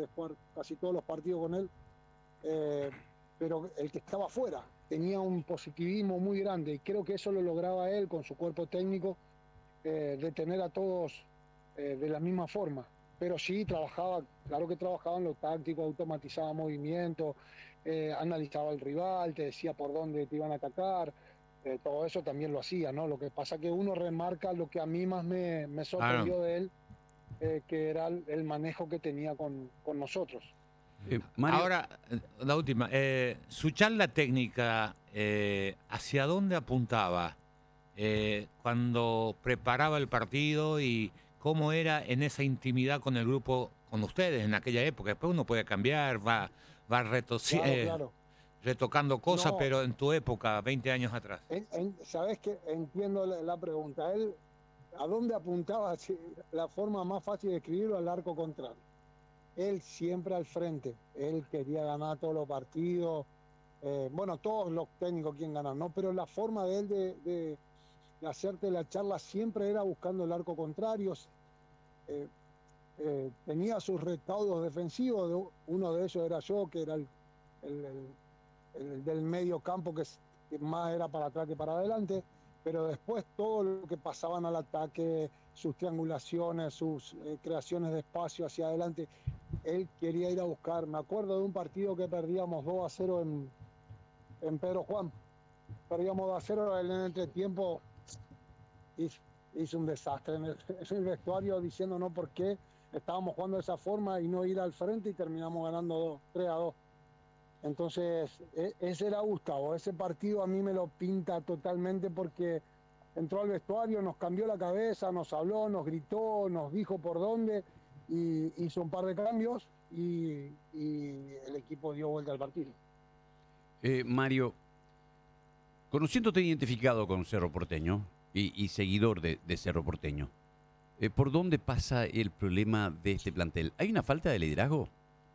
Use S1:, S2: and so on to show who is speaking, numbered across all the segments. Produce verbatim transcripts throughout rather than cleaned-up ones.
S1: de jugar casi todos los partidos con él, eh, pero el que estaba afuera tenía un positivismo muy grande y creo que eso lo lograba él con su cuerpo técnico, eh, de tener a todos eh, de la misma forma. Pero sí trabajaba, claro que trabajaba en lo táctico, automatizaba movimientos, eh, analizaba el rival, te decía por dónde te iban a atacar, eh, todo eso también lo hacía, ¿no? Lo que pasa que uno remarca lo que a mí más me, me sorprendió de él, eh, que era el, el manejo que tenía con, con nosotros.
S2: Eh, Mario,
S3: Ahora, la última. Eh, su charla técnica, eh, ¿hacia dónde apuntaba eh, cuando preparaba el partido y cómo era en esa intimidad con el grupo, con ustedes en aquella época? Después uno puede cambiar, va, va retoci-
S1: Claro,
S3: eh,
S1: claro.
S3: retocando cosas,
S1: No,
S3: pero en tu época, veinte años atrás.
S1: en, en, sabes que entiendo la, la pregunta. Él, ¿a dónde apuntaba? Sí, la forma más fácil de escribirlo, al arco contrario. Él siempre al frente. Él quería ganar todos los partidos. Eh, bueno, todos los técnicos quieren ganar, ¿no? Pero la forma de él de, de, de hacerte la charla siempre era buscando el arco contrario. Eh, eh, tenía sus recaudos defensivos. Uno de ellos era yo, que era el, el, el, el del medio campo, que, es, que más era para atrás que para adelante. Pero después todo lo que pasaban al ataque, sus triangulaciones, sus eh, creaciones de espacio hacia adelante, él quería ir a buscar. Me acuerdo de un partido que perdíamos dos a cero en, en Pedro Juan. Perdíamos dos a cero, en el entretiempo hizo, hizo un desastre en el, en el vestuario, diciendo no por qué estábamos jugando de esa forma y no ir al frente, y terminamos ganando tres a dos. Entonces, ese era Gustavo. Ese partido a mí me lo pinta totalmente, porque entró al vestuario, nos cambió la cabeza, nos habló, nos gritó, nos dijo por dónde, y hizo un par de cambios y, y el equipo dio vuelta al partido.
S2: eh, Mario, conociéndote identificado con Cerro Porteño y, y seguidor de, de Cerro Porteño, eh, ¿por dónde pasa el problema de este plantel? ¿Hay una falta de liderazgo?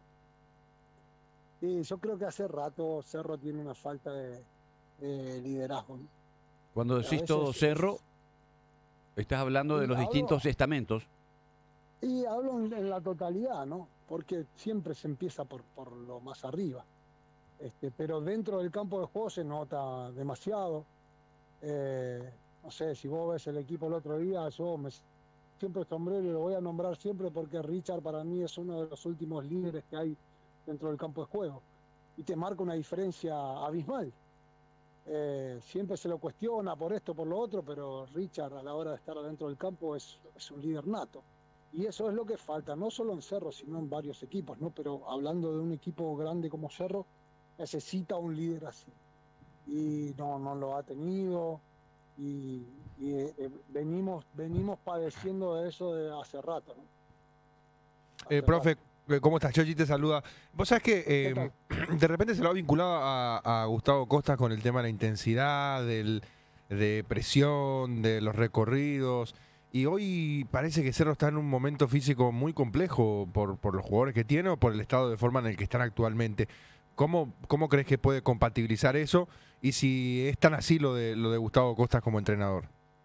S1: Sí, yo creo que hace rato Cerro tiene una falta de, de liderazgo, ¿no?
S2: Cuando
S1: A
S2: decís todo
S1: veces
S2: Cerro,
S1: es,
S2: estás hablando de
S1: y
S2: los
S1: hablo,
S2: distintos estamentos.
S1: y hablo en, en la totalidad, ¿no? Porque siempre se empieza por, por lo más arriba. Este, pero dentro del campo de juego se nota demasiado. Eh, no sé, si vos ves el equipo el otro día, yo me siempre sombrero y lo voy a nombrar siempre, porque Richard para mí es uno de los últimos líderes que hay dentro del campo de juego y te marca una diferencia abismal. Eh, siempre se lo cuestiona por esto, por lo otro, pero Richard a la hora de estar dentro del campo es, es un líder nato. Y eso es lo que falta, no solo en Cerro, sino en varios equipos, ¿no? Pero hablando de un equipo grande como Cerro, necesita un líder así. Y no, no lo ha tenido. Y, y eh, venimos, venimos padeciendo de eso de hace rato, ¿no? Hace
S4: Eh, profe,
S1: rato.
S4: eh, ¿cómo estás? Chochi te saluda. Vos sabés que
S1: ¿Qué
S4: eh,
S1: tal?
S4: de repente se lo ha vinculado a, a Gustavo Costa con el tema de la intensidad, del, de presión, de los recorridos. Y hoy parece que Cerro está en un momento físico muy complejo por, por los jugadores que tiene o por el estado de forma en el que están actualmente. ¿Cómo, cómo crees que puede compatibilizar eso? Y si es tan así lo de, lo de Gustavo Costa como entrenador.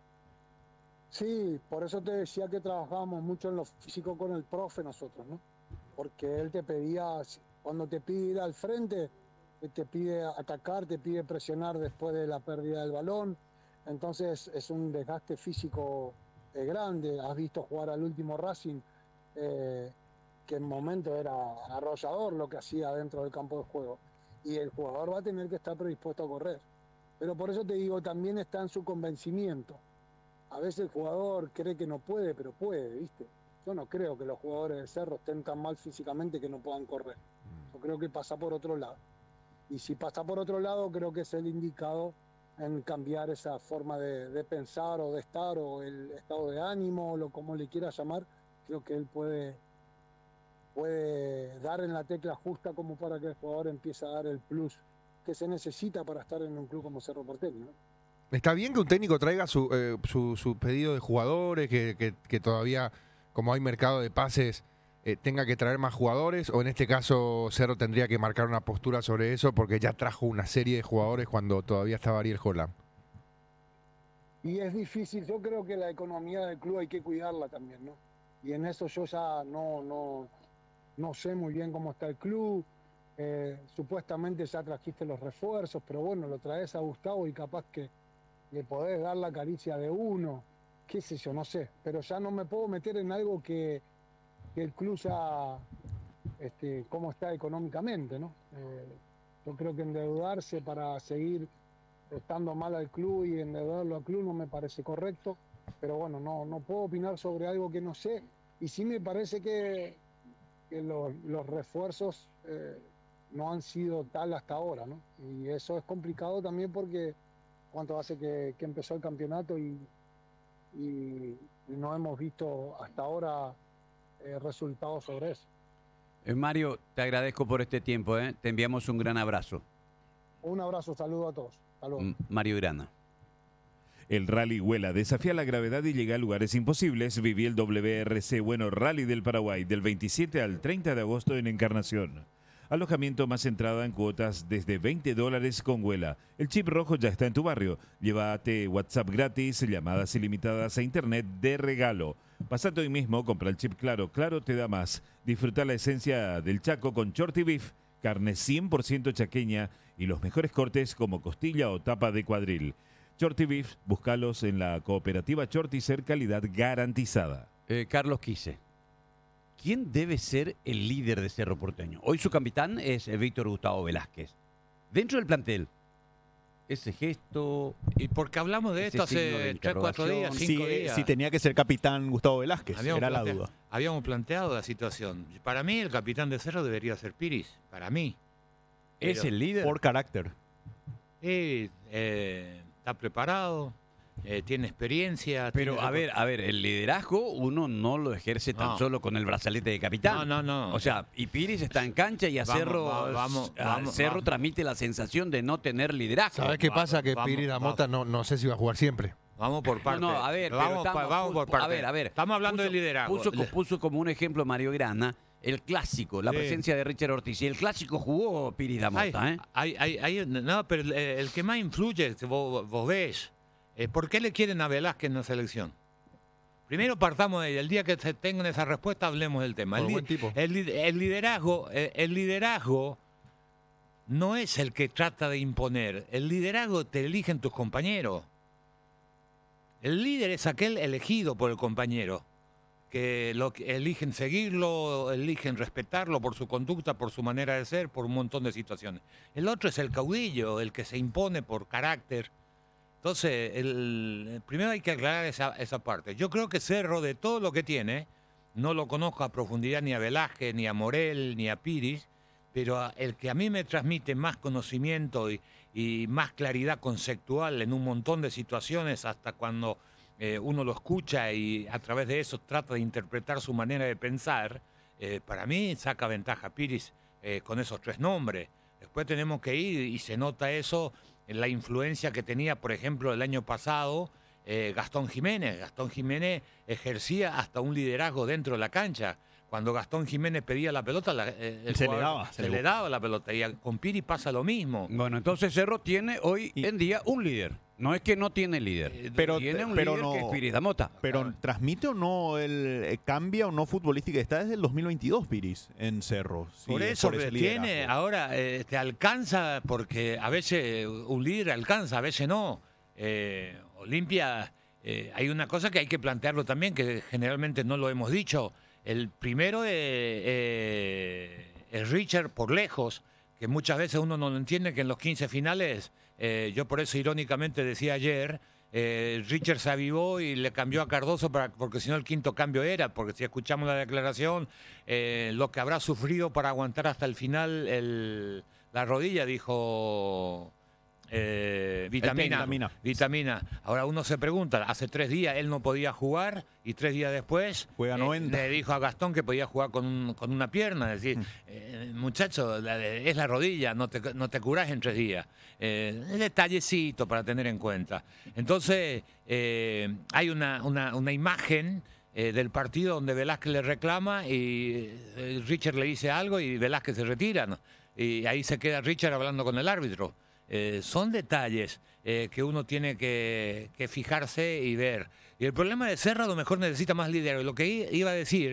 S1: Sí, por eso te decía que trabajábamos mucho en lo físico con el profe nosotros, ¿no? Porque él te pedía, cuando te pide ir al frente, te pide atacar, te pide presionar después de la pérdida del balón. Entonces es un desgaste físico eh, grande. Has visto jugar al último Racing, eh, que en momento era arrollador lo que hacía dentro del campo de juego. Y el jugador va a tener que estar predispuesto a correr. Pero por eso te digo, también está en su convencimiento. A veces el jugador cree que no puede, pero puede, ¿viste? Yo no creo que los jugadores de Cerro estén tan mal físicamente que no puedan correr. Yo creo que pasa por otro lado. Y si pasa por otro lado, creo que es el indicado en cambiar esa forma de, de pensar o de estar, o el estado de ánimo, o lo como le quiera llamar. Creo que él puede, puede dar en la tecla justa como para que el jugador empiece a dar el plus que se necesita para estar en un club como Cerro Porteño, ¿no?
S4: Está bien que un técnico traiga su, eh, su, su pedido de jugadores, que, que, que todavía, como hay mercado de pases, eh, tenga que traer más jugadores, o en este caso Cerro tendría que marcar una postura sobre eso porque ya trajo una serie de jugadores cuando todavía estaba Ariel Holland.
S1: Y es difícil, yo creo que la economía del club hay que cuidarla también, ¿no? Y en eso yo ya no, no, no sé muy bien cómo está el club. Eh, supuestamente ya trajiste los refuerzos, pero bueno, lo traes a Gustavo y capaz que le podés dar la caricia de uno, qué sé yo, no sé, pero ya no me puedo meter en algo que, que el club ya, este, cómo está económicamente, ¿no? Eh, yo creo que endeudarse para seguir estando mal al club y endeudarlo al club no me parece correcto, pero bueno, no, no puedo opinar sobre algo que no sé, y sí me parece que, que los, los refuerzos eh, no han sido tal hasta ahora, ¿no? Y eso es complicado también porque cuánto hace que, que empezó el campeonato y, y, y no hemos visto hasta ahora eh, resultados sobre eso.
S2: Eh, Mario, te agradezco por este tiempo, ¿eh? Te enviamos un gran abrazo.
S1: Un abrazo, saludo a todos. Saludos.
S2: M- Mario Grana.
S5: El Rally Huela desafía la gravedad y llega a lugares imposibles. Viví el W R C Bueno Rally del Paraguay del veintisiete al treinta de agosto en Encarnación. Alojamiento más entrada en cuotas desde veinte dólares con Huela. El chip rojo ya está en tu barrio. Llévate WhatsApp gratis, llamadas ilimitadas a internet de regalo. Pasate hoy mismo, compra el chip Claro. Claro te da más. Disfruta la esencia del Chaco con Shorty Beef, carne cien por ciento chaqueña y los mejores cortes como costilla o tapa de cuadril. Shorty Beef, búscalos en la cooperativa Shorty, calidad garantizada.
S2: Eh, Carlos Quise. ¿Quién debe ser el líder de Cerro Porteño? Hoy su capitán es eh, Víctor Gustavo Velázquez. Dentro del plantel, ese gesto...
S3: Y porque hablamos de
S2: Ese
S3: esto
S2: signo de
S3: hace tres, cuatro días,
S2: interrogación.
S3: cinco
S6: Si,
S3: días.
S6: si tenía que ser capitán Gustavo Velázquez,
S3: Habíamos
S6: era la
S3: plantea-
S6: duda.
S3: Habíamos planteado la situación. Para mí, el capitán de Cerro debería ser Piris. Para mí.
S2: ¿Es
S3: Pero-
S2: el líder?
S6: Por carácter.
S3: Y, eh, está preparado, eh, tiene experiencia.
S2: Pero
S3: tiene
S2: a ver, a ver, el liderazgo uno no lo ejerce tan
S3: No.
S2: solo con el brazalete de capitán.
S3: No, no, no.
S2: O sea, y Piris está en cancha y a
S3: Vamos,
S2: Cerro,
S3: va- vamos,
S2: a
S3: vamos,
S2: Cerro
S3: vamos.
S2: transmite la sensación de no tener liderazgo.
S4: ¿Sabes qué pasa? Que
S3: vamos,
S4: Piri
S3: vamos.
S4: Damota no, no sé si va a jugar siempre.
S3: Vamos por parte.
S2: No, no, a ver, pero
S3: vamos, pa-
S2: estamos-
S3: vamos por
S2: pu-
S3: parte.
S2: A ver, a ver.
S3: Estamos hablando
S2: Puso-
S3: de liderazgo.
S2: Puso, co- puso como un ejemplo Mario Grana el clásico, la
S3: Sí.
S2: presencia de Richard Ortiz. Y el clásico jugó Piris Damota,
S3: Hay-
S2: ¿eh?
S3: hay- hay- hay- no, pero el, el que más influye, vos, vos ves, eh, ¿por qué le quieren a Velázquez en la selección? Primero partamos de ahí. El día que se tengan esa respuesta, hablemos del tema. El,
S4: Por
S3: li-
S4: buen tipo.
S3: el li- el liderazgo, eh, el liderazgo no es el que trata de imponer. El liderazgo te eligen tus compañeros. El líder es aquel elegido por el compañero, que lo que eligen seguirlo, eligen respetarlo por su conducta, por su manera de ser, por un montón de situaciones. El otro es el caudillo, el que se impone por carácter. Entonces, el, primero hay que aclarar esa, esa parte. Yo creo que Cerro, de todo lo que tiene, no lo conozco a profundidad ni a Velázquez, ni a Morel, ni a Piris, pero a- el que a mí me transmite más conocimiento y, y más claridad conceptual en un montón de situaciones, hasta cuando eh, uno lo escucha y a través de eso trata de interpretar su manera de pensar, eh, para mí saca ventaja Piris eh, con esos tres nombres. Después tenemos que ir y se nota eso en la influencia que tenía, por ejemplo, el año pasado eh, Gastón Jiménez. Gastón Jiménez ejercía hasta un liderazgo dentro de la cancha. Cuando Gastón Jiménez pedía la pelota, la- eh, el
S6: Se le
S3: jugador-
S6: daba, se
S3: se
S6: le
S3: le daba la pelota. Y a- con Piri pasa lo mismo.
S2: Bueno, entonces Cerro tiene hoy
S6: Y-
S2: en día un líder. No es que no tiene líder.
S3: Eh,
S6: Pero,
S2: tiene un
S6: pero
S2: líder
S6: no,
S2: que es Piris Damota.
S6: pero ¿transmite o no el eh, cambia o no futbolística? Está desde el dos mil veintidós, Piris, en Cerro. Sí,
S3: Por eso
S6: ese
S3: que tiene,
S6: liderazgo.
S3: ahora eh, te alcanza, porque a veces un líder alcanza, a veces no. Eh, Olimpia, eh, hay una cosa que hay que plantearlo también, que generalmente no lo hemos dicho. El primero eh, eh, es Richard por lejos, que muchas veces uno no lo entiende, que en los quince finales, eh, yo por eso irónicamente decía ayer, eh, Richard se avivó y le cambió a Cardoso para, porque si no el quinto cambio era, porque si escuchamos la declaración, eh, lo que habrá sufrido para aguantar hasta el final el- la rodilla, dijo eh, vitamina,
S6: Vitamina.
S3: vitamina. Ahora uno se pregunta, hace tres días él no podía jugar y tres días después
S6: Juega
S3: eh,
S6: noventa.
S3: le dijo a Gastón que podía jugar con, un- con una pierna. Es decir, eh, muchacho, la de- es la rodilla, no te, no te curás en tres días. Eh, detallecito para tener en cuenta. Entonces, eh, hay una, una, una imagen eh, del partido donde Velázquez le reclama y eh, Richard le dice algo y Velázquez se retira, ¿no? Y ahí se queda Richard hablando con el árbitro. Eh, son detalles eh, que uno tiene que, que fijarse y ver. Y el problema de Cerro a lo mejor necesita más liderazgo. Y lo que i- iba a decir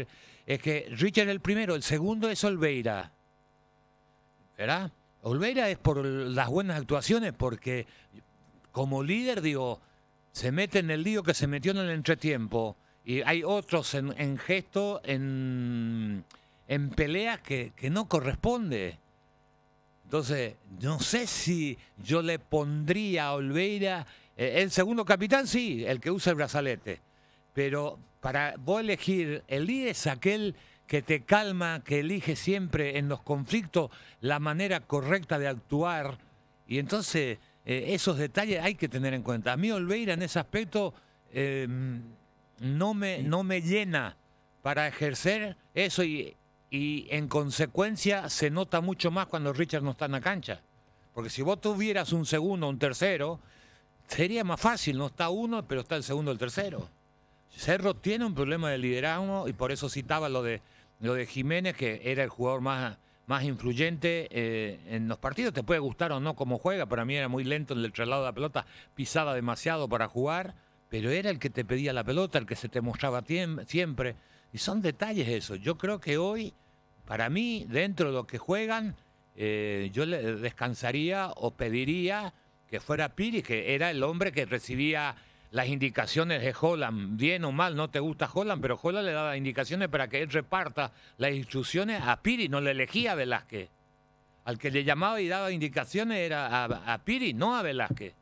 S3: es que Richard es el primero, el segundo es Olveira. ¿Verdad? Olveira es por las buenas actuaciones, porque como líder, digo, se mete en el lío que se metió en el entretiempo. Y hay otros en, en gesto, en, en peleas que, que no corresponde. Entonces, no sé si yo le pondría a Olveira, eh, el segundo capitán, sí, el que usa el brazalete. Pero para vos elegir, el líder es aquel que te calma, que elige siempre en los conflictos la manera correcta de actuar. Y entonces, eh, esos detalles hay que tener en cuenta. A mí Olveira en ese aspecto eh, no, me, no me llena para ejercer eso y... Y en consecuencia se nota mucho más cuando Richard no está en la cancha. Porque si vos tuvieras un segundo o un tercero, sería más fácil. No está uno, pero está el segundo o el tercero. Cerro tiene un problema de liderazgo y por eso citaba lo de, lo de Jiménez, que era el jugador más, más influyente eh, en los partidos. Te puede gustar o no cómo juega. Para mí era muy lento en el traslado de la pelota. Pisaba demasiado para jugar. Pero era el que te pedía la pelota, el que se te mostraba tiem- siempre. Y son detalles eso. Yo creo que hoy... Para mí, dentro de lo que juegan, eh, yo le descansaría o pediría que fuera Piri, que era el hombre que recibía las indicaciones de Holland, bien o mal, no te gusta Holland, pero Holland le daba indicaciones para que él reparta las instrucciones a Piri, no le elegía a Velázquez. Al que le llamaba y daba indicaciones era a, a Piri, no a Velázquez.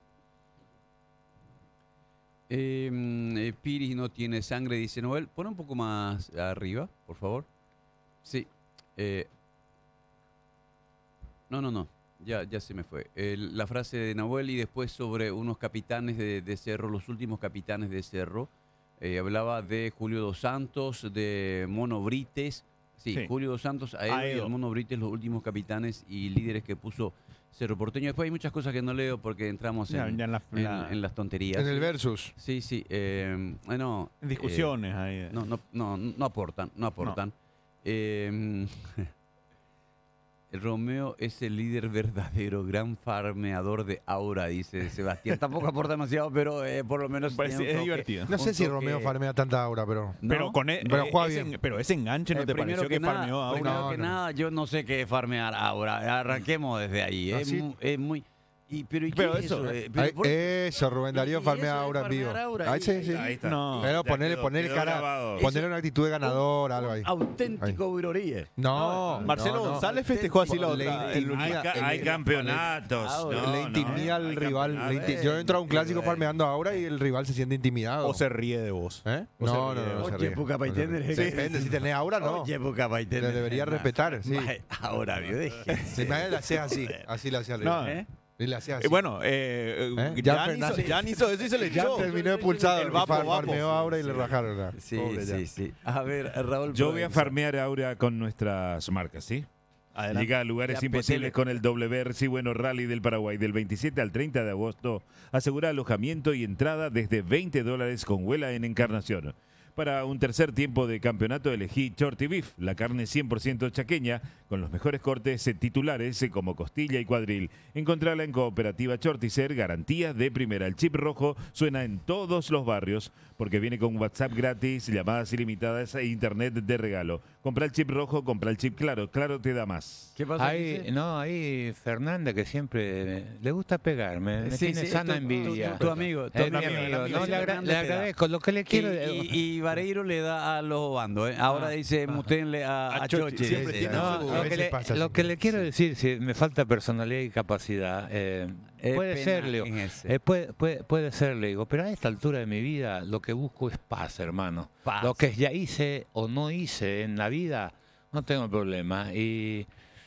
S2: Eh, eh, Piri no tiene sangre, dice Noel. Pon un poco más arriba, por favor. Sí. Eh, no, no, no, ya, ya se me fue. El, la frase de Nahuel y después sobre unos capitanes de, de Cerro, los últimos capitanes de Cerro. Eh, hablaba de Julio Dos Santos, de Mono Brites. Sí,
S6: Sí.
S2: Julio Dos Santos, a
S6: A
S2: él y
S6: Edo.
S2: el Mono Brites, los últimos capitanes y líderes que puso Cerro Porteño. Después hay muchas cosas que no leo porque entramos
S6: Ya,
S2: en,
S6: ya en la-
S2: en-
S6: la-
S2: en las tonterías.
S4: En el versus.
S2: Sí, sí. Eh, bueno,
S6: En discusiones ahí.
S2: eh, no, no, no, no aportan, no aportan. Eh, el Romeo es el líder verdadero, gran farmeador de aura, dice Sebastián. Tampoco aporta demasiado, pero eh, por lo menos
S6: Parece-
S2: tiene un
S6: es
S2: toque-
S6: divertido.
S4: No sé
S2: un
S4: si
S2: toque-
S4: Romeo farmea tanta aura, pero...
S2: ¿No?
S6: Pero con e-
S4: Pero
S6: eh,
S4: juega
S6: ese,
S4: bien.
S6: pero ese enganche no
S2: Eh,
S6: te
S2: primero
S6: pareció que,
S2: nada,
S6: farmeó ahora.
S2: primero
S4: No,
S2: que
S4: no.
S2: nada, yo no sé qué es farmear aura. Arranquemos desde ahí.
S4: ¿Ah,
S2: es,
S4: sí?
S2: mu- es muy... Y, pero ¿y qué
S6: Pero
S2: es
S6: eso,
S2: eso?
S6: eh,
S2: Eh, pero
S4: Ay,
S2: por-
S4: eso, Rubén Darío
S2: y
S4: farmea
S2: eso de
S4: aura en vivo.
S2: farmear aura,
S4: Ahí
S2: ahí-
S4: sí, sí.
S5: Ahí está.
S6: No.
S4: Pero
S5: Ya
S4: ponerle,
S5: quedó-
S4: ponerle
S5: quedó
S4: cara,
S5: grabado.
S4: ponerle una actitud de ganador, algo ahí.
S2: auténtico viroríe.
S4: No,
S6: Marcelo
S4: no, no.
S6: González festejó así la
S4: Le
S6: otra. el-
S5: Hay,
S4: intimida-
S5: ca-
S4: le-
S5: hay
S4: le-
S5: campeonatos.
S2: Ah,
S5: no,
S4: le
S5: no,
S4: intimida
S5: hay
S4: al rival. le
S5: campeonatos.
S4: inti- Yo entro a un clásico
S2: bueno.
S4: farmeando ahora y el rival se siente intimidado.
S6: O se ríe de vos.
S4: ¿Eh?
S6: o se
S4: No, no,
S6: ríe.
S4: no, no se
S2: Oye,
S4: ríe.
S2: poca
S4: No se
S2: paitender,
S4: ríe.
S2: ¿eh?
S4: Depende, si tenés aura, no.
S2: Oye, poca paitender.
S4: Le debería respetar, sí.
S2: Ahora, vio, deje.
S4: Si me la hacía así, así la hacía al rival.
S6: No.
S2: ¿Eh?
S4: Y le hacía así.
S6: Eh, bueno, eh,
S4: ¿Eh?
S6: eh,
S4: Jan
S6: Jan, hizo,
S4: Fernández.
S6: Jan hizo eso y se le
S4: ya
S6: echó.
S4: terminó expulsado.
S6: El
S4: El
S6: vapo, vapo.
S4: farmeó aura y le rajaron. la-
S2: Sí,
S4: Pobre
S2: sí,
S4: Jan.
S2: sí. A ver, Raúl.
S5: Yo voy a
S2: Provenza.
S5: farmear aura con nuestras marcas, ¿sí?
S6: Adelante.
S5: Llega a lugares
S2: Ya,
S5: imposibles
S2: petele.
S5: con el W R C Bueno Rally del Paraguay. Del veintisiete al treinta de agosto, asegura alojamiento y entrada desde veinte dólares con huela en Encarnación. Para un tercer tiempo de campeonato elegí Shorty Beef, la carne cien por ciento chaqueña, con los mejores cortes eh, titulares eh, como costilla y cuadril. Encontrala en Cooperativa Shorticer, garantía de primera. El chip rojo suena en todos los barrios porque viene con WhatsApp gratis, llamadas ilimitadas e internet de regalo. Compra el chip rojo, compra el chip claro. Claro te da más.
S2: ¿Qué pasa?
S3: Ahí,
S2: José?
S3: no, ahí Fernanda que siempre le gusta pegarme, me
S2: Sí,
S3: tiene
S2: sí,
S3: sana
S2: tu-
S3: envidia.
S2: tu- tu amigo, tu
S3: Es mi
S2: amigo, el amigo
S3: No,
S2: de
S3: le, agra-
S2: Fernanda
S3: le
S2: te da.
S3: agradezco. Lo que le quiero...
S2: Y, y, y Vareiro le da a los bandos, ¿eh? Ahora
S3: Ah,
S2: dice,
S3: ah.
S2: mutenle a, a
S6: A Chochi,
S2: Chochi.
S6: siempre
S2: Sí,
S6: tiene
S2: sí,
S3: No,
S2: no.
S4: a
S3: lo que,
S4: veces
S3: le,
S4: pasa
S3: lo
S4: así.
S3: que le quiero decir, si me falta personalidad y capacidad, eh,
S2: Es
S3: puede
S2: pena
S3: ser, Leo.
S2: en ese.
S3: Eh, puede, puede, puede ser, le digo, pero a esta altura de mi vida lo que busco es paz, hermano.
S2: Paz.
S3: Lo que ya hice o no hice en la vida, no tengo problema. Y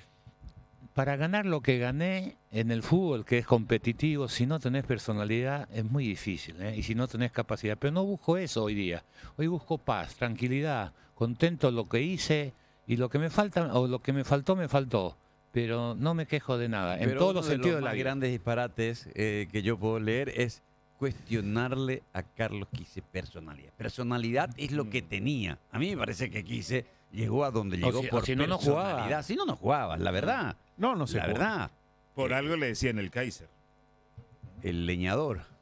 S3: para ganar lo que gané en el fútbol, que es competitivo, si no tenés personalidad, es muy difícil, ¿eh? Y si no tenés capacidad. Pero no busco eso hoy día. Hoy busco paz, tranquilidad, contento lo que hice y lo que me falta, o lo que me faltó, me faltó. Pero no me quejo de nada, en
S2: Pero
S3: todos
S2: uno
S3: los
S2: de
S3: sentidos de,
S2: los
S3: la
S2: más
S3: vida.
S2: grandes disparates eh, que yo puedo leer es cuestionarle a Carlos Quise personalidad. Personalidad es lo que tenía. A mí me parece que Quise llegó a donde llegó
S3: si- o
S2: por
S3: si no, no jugaba.
S2: personalidad. Si no, no jugaba, la verdad.
S6: No, no sé.
S2: la verdad.
S5: Por algo le decían el Kaiser.
S2: El leñador.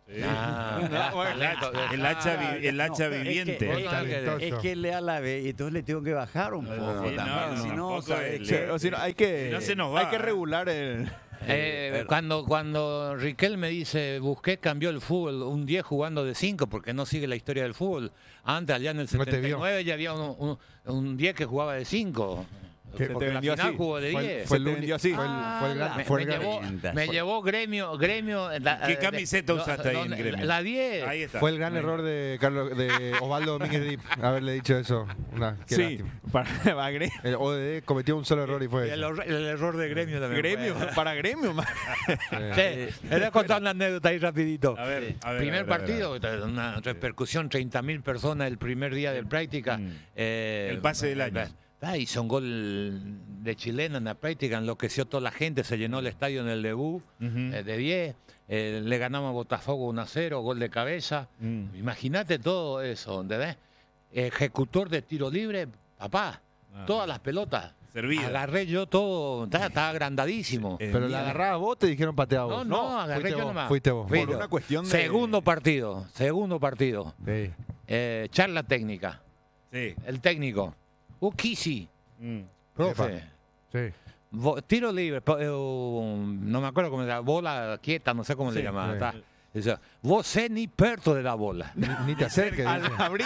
S3: Ah,
S5: el hacha, el hacha, vi- el hacha
S2: No, es que-
S5: viviente.
S2: Es que,
S4: Talentoso.
S2: es que él le da la B y entonces le tengo que bajar un poco
S5: Sí, no,
S2: también.
S5: no,
S2: si no,
S5: tampoco
S2: ¿sabes
S5: es-
S2: qué?
S6: O sea, hay que,
S5: No se nos va,
S6: hay que
S5: ¿eh?
S6: regular el...
S3: Eh, cuando, cuando Riquel me dice, Busquets cambió el fútbol un diez jugando de cinco porque no sigue la historia del fútbol. Antes, allá en el
S4: No te vio.
S3: setenta y nueve, ya había un, un, un diez que jugaba de cinco.
S4: Que
S3: Porque
S6: te
S3: la
S6: vendió
S3: final
S6: así.
S3: jugó de
S4: Fue el-
S3: diez.
S4: fue
S6: Se
S4: el
S6: te
S4: uni-
S6: vendió así.
S4: fue el- fue el gran-
S3: me,
S4: fue
S3: me
S4: el gran-
S3: llevó,
S2: Tremenda.
S3: me
S2: Fue-
S3: llevó gremio, gremio la-
S5: ¿Qué
S3: de-
S5: camiseta
S3: no,
S5: usaste ahí en
S3: no,
S5: Gremio?
S3: La diez.
S5: Ahí está.
S4: Fue el gran error de Carlos de Osvaldo Domínguez Dip haberle dicho eso. Una, qué
S6: Sí,
S4: lástima.
S6: para, para Gremio.
S4: El O D D cometió un solo error y fue
S3: El,
S4: eso.
S3: hor- el error de gremio también.
S6: Gremio,
S3: fue.
S6: para Gremio. ma-
S4: Eh,
S3: Sí, le voy a contar una anécdota ahí rapidito.
S5: A ver, a ver,
S3: Primer
S5: a ver, a ver.
S3: partido, una repercusión, treinta mil personas el primer día de práctica.
S5: Mm.
S3: Eh,
S5: El pase del año.
S3: Ah, hizo un gol de chilena en la práctica, enloqueció toda la gente, se llenó el estadio en el debut
S5: Ujú.
S3: eh, de diez. Eh, le ganamos a Botafogo uno a cero, gol de cabeza.
S5: Mm.
S3: Imagínate todo eso, ¿entendés? Ejecutor de tiro libre, papá,
S5: Ah.
S3: todas las pelotas.
S5: Servida.
S3: Agarré yo todo, estaba, estaba agrandadísimo.
S5: Eh,
S4: Pero la agarrabas vos, te dijeron pateado
S3: No,
S4: vos.
S3: no, agarré
S4: fuiste
S3: yo
S4: vos,
S3: nomás.
S4: Fuiste vos.
S3: Fui
S6: Por
S3: yo.
S6: una cuestión de...
S3: Segundo partido, segundo partido.
S4: Sí.
S3: Eh, charla técnica.
S5: Sí.
S3: El técnico. Ukisi.
S5: Mm.
S3: Profe.
S4: Sí.
S3: vo- Tiro libre. po- eh, um, no me acuerdo cómo se llama. Bola quieta, no sé cómo le
S5: Sí,
S3: llamaba.
S4: sí.
S3: tá. Dice, vos sé ni perto de la bola.
S4: Ni, ni te acerques.
S6: Al
S4: dice.
S6: abrir...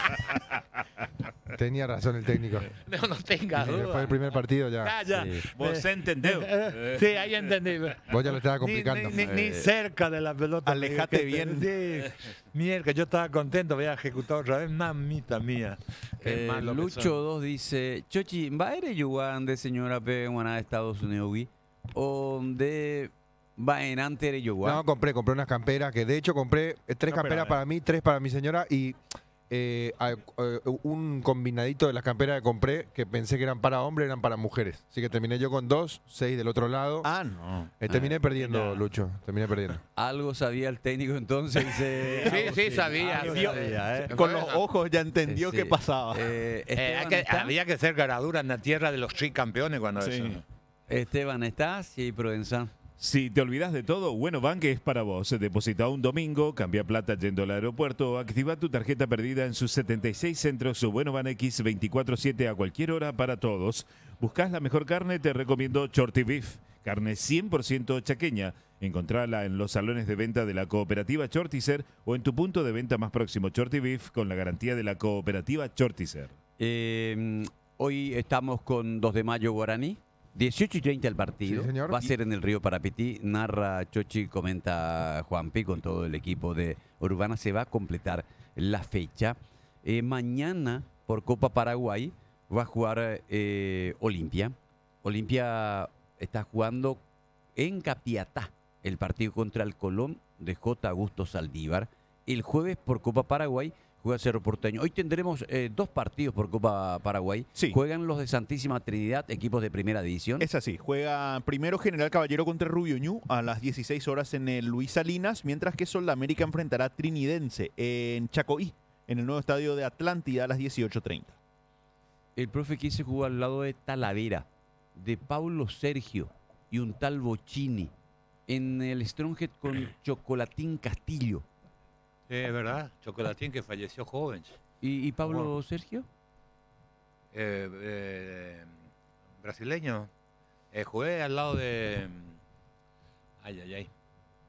S4: Tenía razón el técnico.
S3: No, no tenga
S4: Y después
S3: duda.
S4: del primer partido ya.
S3: Calla.
S2: Sí.
S5: Vos
S3: Eh,
S5: entendeu.
S3: eh, Sí, ahí entendí.
S4: Vos ya lo estabas
S3: Ni,
S4: complicando.
S3: ni- ni- ni
S2: Eh,
S3: cerca de la pelota.
S6: Alejate
S3: Que-
S6: bien.
S3: Sí. Mierda, yo estaba contento, voy a ejecutar otra vez. Mamita mía. Qué
S2: Eh,
S3: malo que
S2: Lucho
S3: son.
S2: dos dice, Chochi, ¿va a ir a de señora P en de Estados Unidos? ¿oui? ¿O de va en antes de
S4: No,
S2: Yuan?
S4: compré, compré unas camperas que de hecho compré eh, tres
S6: Campera,
S4: camperas
S6: eh.
S4: para mí, tres para mi señora y eh, a- eh, un combinadito de las camperas que compré que pensé que eran para hombres, eran para mujeres. Así que terminé yo con dos, seis del otro lado.
S6: Ah, no.
S4: Eh, terminé perdiendo,
S5: nada.
S4: Lucho. Terminé perdiendo.
S2: Algo sabía el técnico entonces. Dice,
S3: Sí, sí, sabía.
S2: algo
S3: Vio-
S2: sabía, ¿eh?
S6: Con los ojos ya entendió
S2: Sí.
S6: qué pasaba.
S2: Eh,
S3: Eh,
S2: Esteban,
S3: hay que-
S2: ¿está?
S3: había que ser garadura en la tierra de los tricampeones cuando
S6: Sí.
S3: eso.
S2: Esteban, ¿estás? Sí, Provenza.
S5: Si te olvidas de todo, Bueno Bank es para vos. Deposita un domingo, cambia plata yendo al aeropuerto o activa tu tarjeta perdida en sus setenta y seis centros o Bueno Bank X veinticuatro siete a cualquier hora para todos. ¿Buscas la mejor carne? Te recomiendo Shorty Beef. Carne cien por ciento chaqueña. Encontrala en los salones de venta de la cooperativa Chortizer o en tu punto de venta más próximo. Shorty Beef con la garantía de la cooperativa Chortizer.
S2: Eh, hoy estamos con dos de mayo Guaraní. dieciocho y treinta el partido.
S4: Sí, señor.
S2: Va a ser en el Río Parapití. Narra Chochi, comenta Juanpi con todo el equipo de Urbana. Se va a completar la fecha. Eh, mañana, por Copa Paraguay, va a jugar eh, Olimpia. Olimpia está jugando en Capiatá el partido contra el Colón de J. Augusto Saldívar. El jueves, por Copa Paraguay, juega Cerro Porteño. Hoy tendremos eh, dos partidos por Copa Paraguay.
S6: Sí.
S2: Juegan los de Santísima Trinidad, equipos de primera división.
S6: Es así, juega primero General Caballero contra Rubio Ñu a las dieciséis horas en el Luis Salinas, mientras que Sol América enfrentará a Trinidense en Chacoí, en el nuevo estadio de Atlántida a las dieciocho treinta.
S2: El profe quise jugar al lado de Talavera, de Paulo Sergio y un tal Bocini. En el Stronghead con Chocolatín Castillo.
S3: Sí, es verdad. Chocolatín que falleció joven.
S2: ¿Y, y Pablo
S3: Wow.
S2: Sergio?
S3: Eh, eh, brasileño. Eh, jugué al lado de. Ay, ay, ay.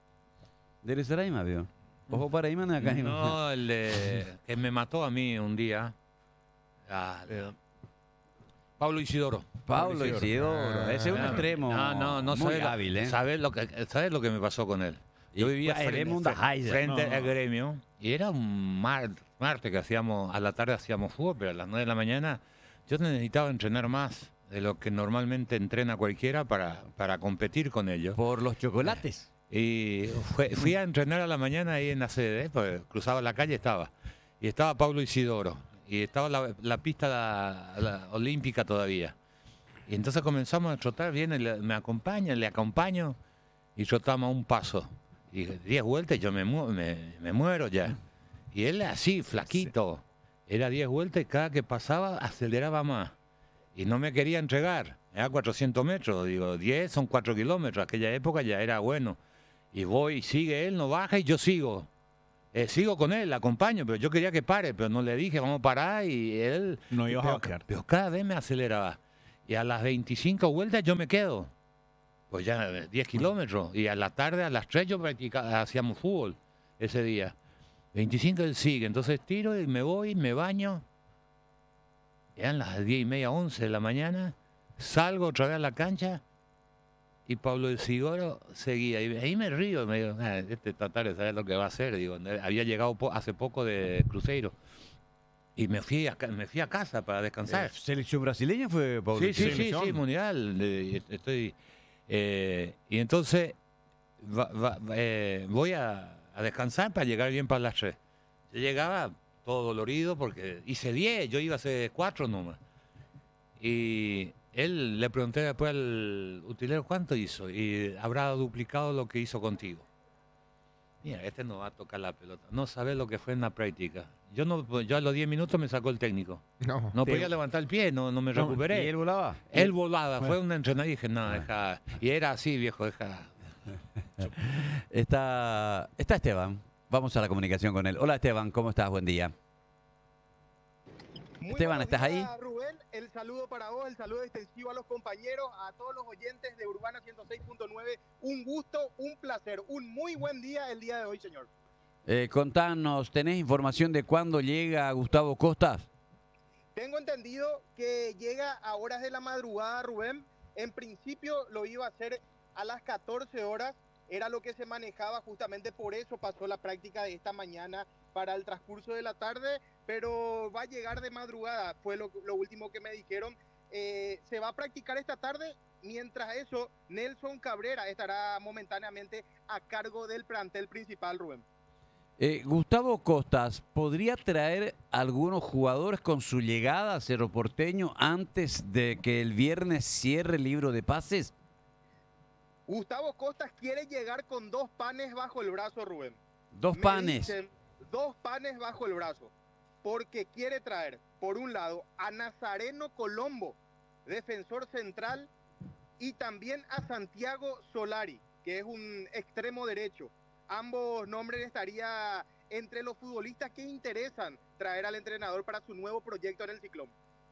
S2: De Saraima, veo. Ojo para ahí, man, acá.
S3: No, el de, que me mató a mí un día. Ah, de- Pablo Isidoro.
S2: Pablo Isidoro.
S4: Ah.
S2: Ese es un extremo.
S3: No, no, no
S2: muy
S3: sabes lo-
S2: hábil, ¿eh?
S3: ¿Sabes lo que, sabes lo que me pasó con él? Yo
S2: Y
S3: vivía
S2: fue a
S3: frente,
S2: Edmundo Heiser.
S3: frente
S5: No.
S3: al gremio y era un mar- martes que hacíamos, a la tarde hacíamos fútbol, pero a las nueve de la mañana yo necesitaba entrenar más de lo que normalmente entrena cualquiera para, para competir con ellos.
S2: Por los chocolates.
S3: Y fue- fui a entrenar a la mañana ahí en la sede, porque cruzaba la calle estaba. Y estaba Pablo Isidoro. Y estaba la, la pista la- la olímpica todavía. Y entonces comenzamos a trotar, viene, le- me acompaña, le acompaño y trotamos a un paso. Y diez vueltas y yo me, mu- me, me muero ya. Y él así, flaquito. Era diez vueltas y cada que pasaba aceleraba más. Y no me quería entregar. Era cuatrocientos metros, digo, diez son cuatro kilómetros. Aquella época ya era bueno. Y voy, sigue él, no baja y yo sigo. Eh, sigo con él, acompaño, pero yo quería que pare, pero no le dije, vamos a parar y él...
S6: No ibas a
S3: pero,
S6: bajar.
S3: pero cada vez me aceleraba. Y a las veinticinco vueltas yo me quedo. Pues ya diez kilómetros. Y a la tarde, a las tres yo practicaba, hacíamos fútbol ese día. veinticinco él sigue, entonces tiro y me voy, me baño. Eran las diez y media, once de la mañana. Salgo otra vez a la cancha y Pablo del Sigoro seguía. Y ahí me río, me digo, ah, este tratar de saber lo que va a hacer. Digo, había llegado po- hace poco de Cruzeiro. Y me fui a, ca- me fui a casa para descansar.
S2: Eh, ¿Selección brasileña fue Pablo?
S3: Sí, sí, sí,
S2: Selección.
S3: sí, mundial. eh, Estoy, eh, y entonces va- va- eh, voy a, a descansar para llegar bien para las tres. Yo llegaba todo dolorido porque hice diez, yo iba a hacer cuatro nomás. Y él le pregunté después al utilero cuánto hizo y habrá duplicado lo que hizo contigo. Mira, este no va a tocar la pelota. No sabe lo que fue en la práctica. Yo no, yo a los diez minutos me sacó el técnico.
S4: No.
S3: No
S2: Te-
S3: podía levantar el pie, no, no me
S2: No,
S3: recuperé.
S2: ¿Y él volaba?
S3: Él volaba, fue un entrenador y dije, no, deja. Y era así, viejo, deja.
S2: Está, está Esteban. Vamos a la comunicación con él. Hola Esteban, ¿cómo estás? Buen día.
S7: Muy
S2: Esteban,
S7: buenos
S2: ¿estás ahí?
S7: días, Rubén, el saludo para vos, el saludo extensivo a los compañeros, a todos los oyentes de Urbana ciento seis punto nueve. Un gusto, un placer, un muy buen día el día de hoy, señor.
S2: Eh, contanos, ¿tenés información de cuándo llega Gustavo Costas?
S7: Tengo entendido que llega a horas de la madrugada, Rubén. En principio lo iba a hacer a las catorce horas, era lo que se manejaba, justamente por eso pasó la práctica de esta mañana para el transcurso de la tarde, pero va a llegar de madrugada, fue lo, lo último que me dijeron. Eh, se va a practicar esta tarde, mientras eso, Nelson Cabrera estará momentáneamente a cargo del plantel principal, Rubén.
S2: Eh, Gustavo Costas, ¿podría traer algunos jugadores con su llegada a Cerro Porteño antes de que el viernes cierre el libro de pases?
S7: Gustavo Costas quiere llegar con dos panes bajo el brazo, Rubén.
S2: Dos
S7: Me
S2: panes.
S7: dicen, dos panes bajo el brazo, porque quiere traer, por un lado, a Nazareno Colombo, defensor central, y también a Santiago Solari, que es un extremo derecho. Ambos nombres estaría entre los futbolistas que interesan traer al entrenador para su nuevo proyecto en el Ciclón.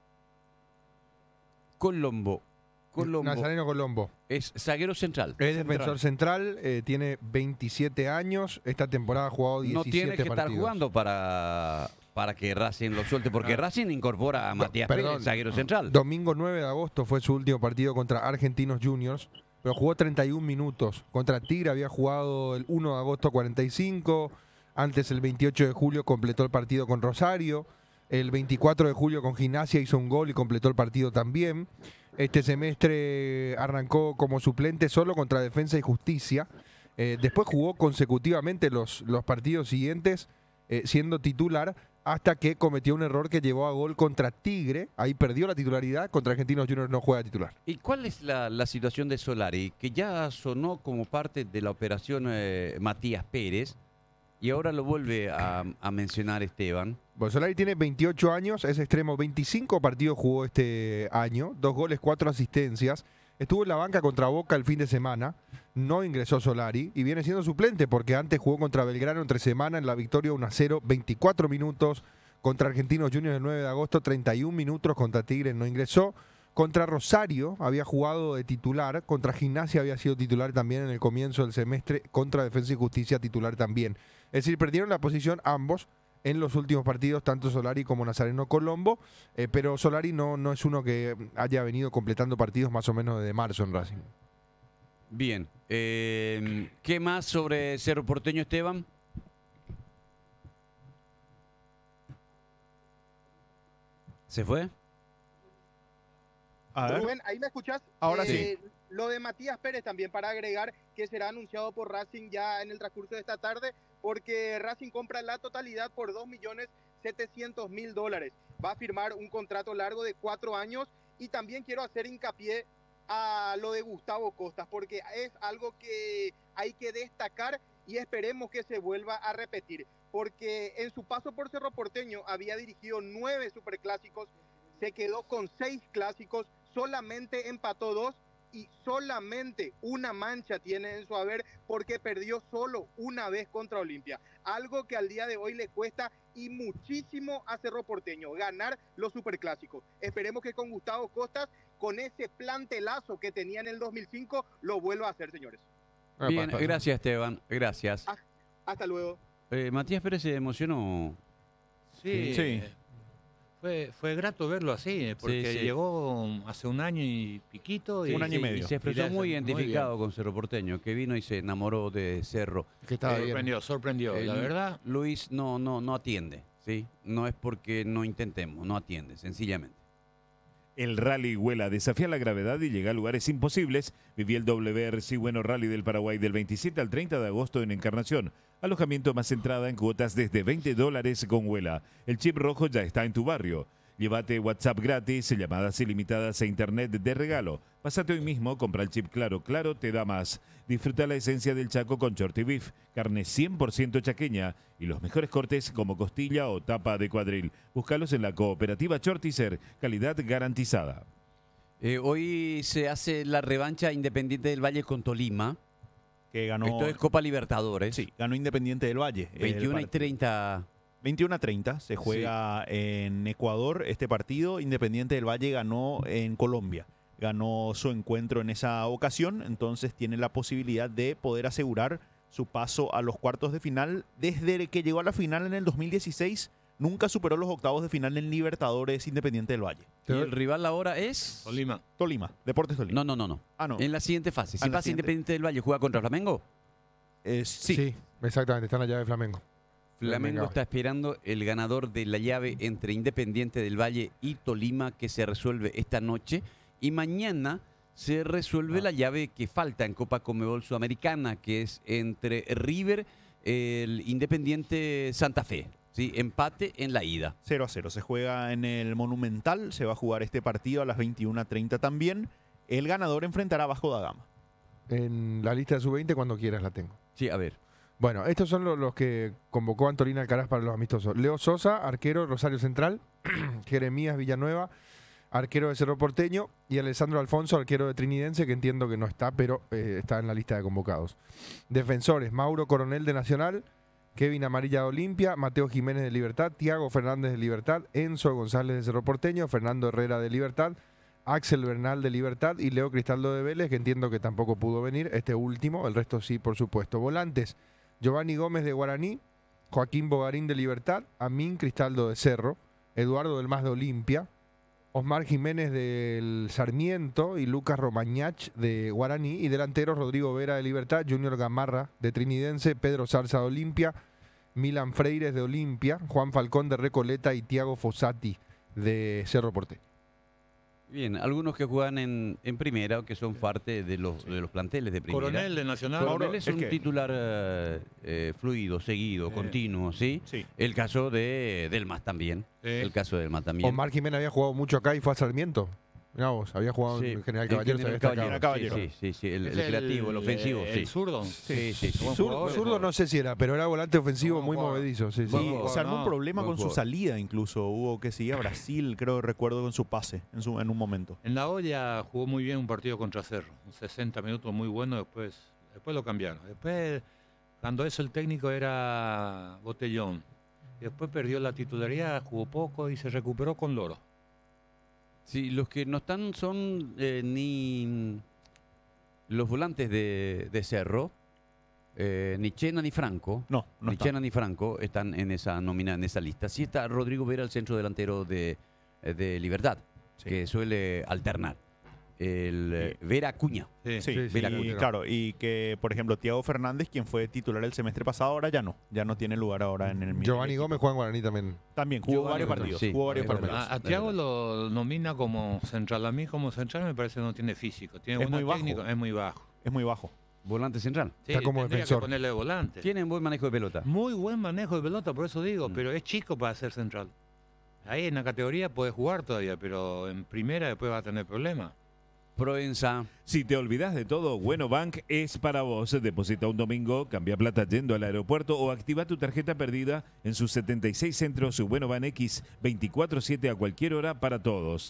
S2: Colombo. Colombo.
S4: Nazareno Colombo.
S2: Es zaguero central.
S4: Es defensor central, eh, tiene veintisiete años. Esta temporada ha jugado
S2: No
S4: diecisiete
S2: tiene que estar
S4: partidos.
S2: jugando para, para que Racing lo suelte, porque Racing incorpora a Matías
S4: perdón.
S2: Pérez, zaguero central.
S4: Domingo nueve de agosto fue su último partido contra Argentinos Juniors, pero jugó treinta y un minutos. Contra Tigre había jugado el uno de agosto cuarenta y cinco. Antes, el veintiocho de julio, completó el partido con Rosario. El veinticuatro de julio con Gimnasia hizo un gol y completó el partido también. Este semestre arrancó como suplente solo contra Defensa y Justicia. Eh, después jugó consecutivamente los, los partidos siguientes eh, siendo titular hasta que cometió un error que llevó a gol contra Tigre. Ahí perdió la titularidad. Contra Argentinos Juniors no juega titular.
S2: ¿Y cuál es la, la situación de Solari? Que ya sonó como parte de la operación eh, Matías Pérez y ahora lo vuelve a, a mencionar Esteban.
S4: Bueno, Solari tiene veintiocho años, es extremo, veinticinco partidos jugó este año, dos goles, cuatro asistencias. Estuvo en la banca contra Boca el fin de semana, no ingresó Solari y viene siendo suplente porque antes jugó contra Belgrano entre semana en la victoria uno a cero, veinticuatro minutos. Contra Argentinos Juniors el nueve de agosto, treinta y un minutos. Contra Tigres no ingresó. Contra Rosario había jugado de titular, contra Gimnasia había sido titular también en el comienzo del semestre, contra Defensa y Justicia titular también. Es decir, perdieron la posición ambos en los últimos partidos, tanto Solari como Nazareno Colombo, eh, pero Solari no, no es uno que haya venido completando partidos más o menos desde marzo en Racing.
S2: Bien. Eh, ¿Qué más sobre Cerro Porteño, Esteban? ¿Se fue?
S6: A ver.
S7: Rubén, ¿ahí me escuchás?
S6: Ahora
S7: sí. Lo de Matías Pérez también, para agregar que será anunciado por Racing ya en el transcurso de esta tarde, porque Racing compra la totalidad por dos millones setecientos mil dólares. Va a firmar un contrato largo de cuatro años y también quiero hacer hincapié a lo de Gustavo Costas, porque es algo que hay que destacar y esperemos que se vuelva a repetir, porque en su paso por Cerro Porteño había dirigido nueve superclásicos, se quedó con seis clásicos, solamente empató dos y solamente una mancha tiene en su haber porque perdió solo una vez contra Olimpia. Algo que al día de hoy le cuesta y muchísimo a Cerro Porteño, ganar los superclásicos. Esperemos que con Gustavo Costas, con ese plantelazo que tenía en el dos mil cinco, lo vuelva a hacer, señores.
S2: Bien, gracias Esteban, gracias.
S7: Hasta luego.
S2: Eh, Matías Pérez se emocionó.
S3: Sí,
S6: Sí.
S3: eh, Fue, fue grato verlo así, eh, porque
S2: Sí, sí.
S3: llegó hace un año y piquito. Y,
S6: Un año y medio.
S2: Y se expresó
S3: Y le hace
S2: muy
S3: muy
S2: identificado con Cerro Porteño, que vino y se enamoró de Cerro.
S4: Que estaba bien.
S3: sorprendió, sorprendió.
S2: Eh,
S3: la verdad,
S2: Luis no, no, no atiende, ¿sí? No es porque no intentemos, no atiende, sencillamente.
S5: El Rally Huela desafía la gravedad y llega a lugares imposibles. Viví el W R C Bueno Rally del Paraguay del veintisiete al treinta de agosto en Encarnación. Alojamiento más entrada en cuotas desde veinte dólares con Huela. El chip rojo ya está en tu barrio. Llévate WhatsApp gratis, llamadas ilimitadas e internet de regalo. Pásate hoy mismo, compra el chip Claro, Claro te da más. Disfruta la esencia del Chaco con Shorty Beef, carne cien por ciento chaqueña y los mejores cortes como costilla o tapa de cuadril. Búscalos en la cooperativa Shorticer, calidad garantizada.
S2: Eh, hoy se hace la revancha Independiente del Valle con Tolima.
S6: Que ganó,
S2: Esto es Copa Libertadores.
S6: sí, ganó Independiente del Valle. el
S2: veintiuno y
S6: partido.
S2: treinta.
S6: veintiuno a treinta se juega en Ecuador este partido. Independiente del Valle ganó en Colombia. Ganó su encuentro en esa ocasión, entonces tiene la posibilidad de poder asegurar su paso a los cuartos de final. Desde que llegó a la final en el dos mil dieciséis, nunca superó los octavos de final en Libertadores Independiente del Valle.
S2: Y el rival ahora es...
S3: Tolima.
S6: Tolima, Deportes Tolima.
S2: No, no, no, no.
S6: Ah, no.
S2: En la siguiente fase. Si
S6: En la
S2: pasa
S6: siguiente.
S2: Independiente del Valle, ¿juega contra Flamengo?
S6: Eh, sí.
S4: Sí, exactamente, está en la llave de Flamengo.
S2: Flamengo
S4: Venga.
S2: está esperando el ganador de la llave entre Independiente del Valle y Tolima, que se resuelve esta noche. Y mañana se resuelve
S6: Ah.
S2: la llave que falta en Copa Conmebol Sudamericana, que es entre River, el Independiente Santa Fe. ¿Sí? Empate en la ida.
S6: cero a cero. Se juega en el Monumental. Se va a jugar este partido a las veintiuna a treinta también. El ganador enfrentará a Vasco da Gama.
S4: En la lista de sub veinte, cuando quieras la tengo.
S2: Sí, a ver.
S4: Bueno, estos son los, los que convocó Antolín Alcaraz para los amistosos. Leo Sosa, arquero Rosario Central. Jeremías Villanueva, arquero de Cerro Porteño. Y Alessandro Alfonso, arquero de Trinidense, que entiendo que no está, pero eh, está en la lista de convocados. Defensores, Mauro Coronel de Nacional, Kevin Amarilla de Olimpia, Mateo Jiménez de Libertad, Tiago Fernández de Libertad, Enzo González de Cerro Porteño, Fernando Herrera de Libertad, Axel Bernal de Libertad y Leo Cristaldo de Vélez, que entiendo que tampoco pudo venir, este último, el resto sí, por supuesto. Volantes, Giovanni Gómez de Guaraní, Joaquín Bogarín de Libertad, Amín Cristaldo de Cerro, Eduardo del Más de Olimpia, Osmar Jiménez del Sarmiento y Lucas Romañach de Guaraní, y delanteros Rodrigo Vera de Libertad, Junior Gamarra de Trinidense, Pedro Zarza de Olimpia, Milan Freires de Olimpia, Juan Falcón de Recoleta y Tiago Fossati de Cerro Porteño.
S2: Bien, algunos que juegan en, en primera o que son parte de los, de los planteles de primera.
S3: Coronel de Nacional.
S2: Coronel es
S6: es
S2: un
S6: que-
S2: titular eh, eh, fluido, seguido,
S3: Eh.
S2: continuo, ¿sí?
S6: Sí.
S2: El caso de Delmas también.
S3: Sí.
S2: El caso de Delmas también.
S4: Osmar Jiménez había jugado mucho acá y fue a Sarmiento. Mirá vos, había jugado
S2: Sí,
S4: en General
S2: el
S4: Caballero, se
S2: General
S4: había destacado.
S2: Caballero,
S6: Caballero.
S2: Sí, sí, sí, el,
S3: Es
S2: el creativo, el ofensivo,
S3: el
S2: sí.
S3: zurdo.
S2: Sí, sí, sí.
S3: Buen
S4: Zur-
S3: jugador,
S4: Zurdo no sé si era, pero era volante ofensivo
S3: Buen
S4: muy
S3: jugador.
S4: movedizo. Sí, sí.
S3: Buen
S6: Sí,
S3: jugador,
S6: se armó un
S3: no,
S6: problema
S2: buen
S6: con su
S2: jugador.
S6: salida, incluso hubo que seguir a Brasil, creo recuerdo, con su pase en, su, en un momento.
S3: En la olla jugó muy bien un partido contra Cerro. Un sesenta minutos muy bueno, después, después lo cambiaron. Después, cuando eso el técnico era Botellón. Después perdió la titularidad, jugó poco y se recuperó con Loro.
S2: Sí, los que no están son eh, ni los volantes de, de Cerro, eh, ni Chena ni Franco.
S6: No, no
S2: ni
S6: está.
S2: Chena ni Franco están en esa nómina, en esa lista. Sí está Rodrigo Vera, el centro delantero de, de Libertad,
S6: Sí.
S2: que suele alternar. El eh, Vera Acuña.
S6: Sí,
S4: Sí, sí,
S6: y
S4: sí.
S6: claro, y que, por ejemplo, Tiago Fernández, quien fue titular el semestre pasado, ahora ya no, ya no tiene lugar ahora en el mismo
S4: Giovanni
S6: equipo.
S4: Gómez juega en Guaraní también.
S6: También jugó
S2: Giovanni
S6: varios
S2: Gómez,
S6: partidos,
S2: sí,
S6: jugó varios
S2: es verdad.
S6: partidos.
S3: A, a Thiago lo nomina como central. A mí como central me parece que no tiene físico. Tiene
S6: Es
S3: buena
S6: muy bajo.
S3: técnica, es muy bajo.
S6: Es muy bajo.
S2: Volante central.
S3: Sí,
S4: Está como
S3: tendría
S4: defensor.
S3: que ponerle de volante.
S2: Tienen buen manejo de pelota.
S3: Muy buen manejo de pelota, por eso digo,
S2: Mm.
S3: pero es chico para ser central. Ahí en la categoría puede jugar todavía, pero en primera después va a tener problemas.
S2: Provenza.
S5: Si te olvidas de todo, Bueno Bank es para vos. Deposita un domingo, cambia plata yendo al aeropuerto o activa tu tarjeta perdida en sus setenta y seis centros Bueno Bank X veinticuatro siete a cualquier hora para todos.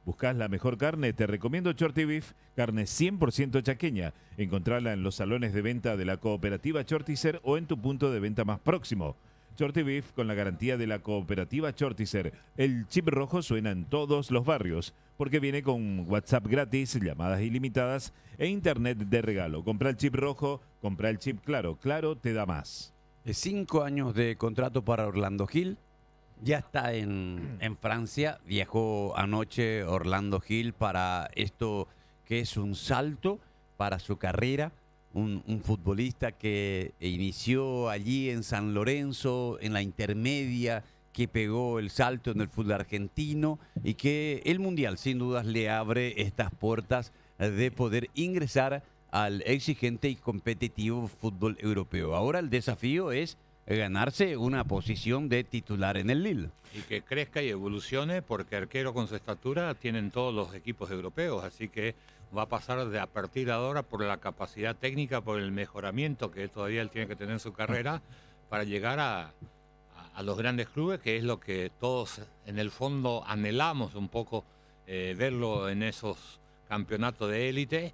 S5: ¿Buscás la mejor carne? Te recomiendo Shorty Beef, carne cien por ciento chaqueña. Encontrala en los salones de venta de la cooperativa Shortizer o en tu punto de venta más próximo. Shorty Beef con la garantía de la cooperativa Shortizer. El chip rojo suena en todos los barrios porque viene con WhatsApp gratis, llamadas ilimitadas e internet de regalo. Compra el chip rojo, compra el chip Claro. Claro te da más.
S2: Cinco años de contrato para Orlando Gil. Ya está en, en Francia. Viajó anoche Orlando Gil para esto que es un salto para su carrera. Un, un futbolista que inició allí en San Lorenzo, en la intermedia, que pegó el salto en el fútbol argentino y que el Mundial sin dudas le abre estas puertas de poder ingresar al exigente y competitivo fútbol europeo. Ahora el desafío es ganarse una posición de titular en el Lille.
S3: Y que crezca y evolucione, porque arquero con su estatura tienen todos los equipos europeos, así que va a pasar de a partir de ahora por la capacidad técnica, por el mejoramiento que todavía él tiene que tener en su carrera para llegar a, a, a los grandes clubes, que es lo que todos en el fondo anhelamos un poco, eh, verlo en esos campeonatos de élite.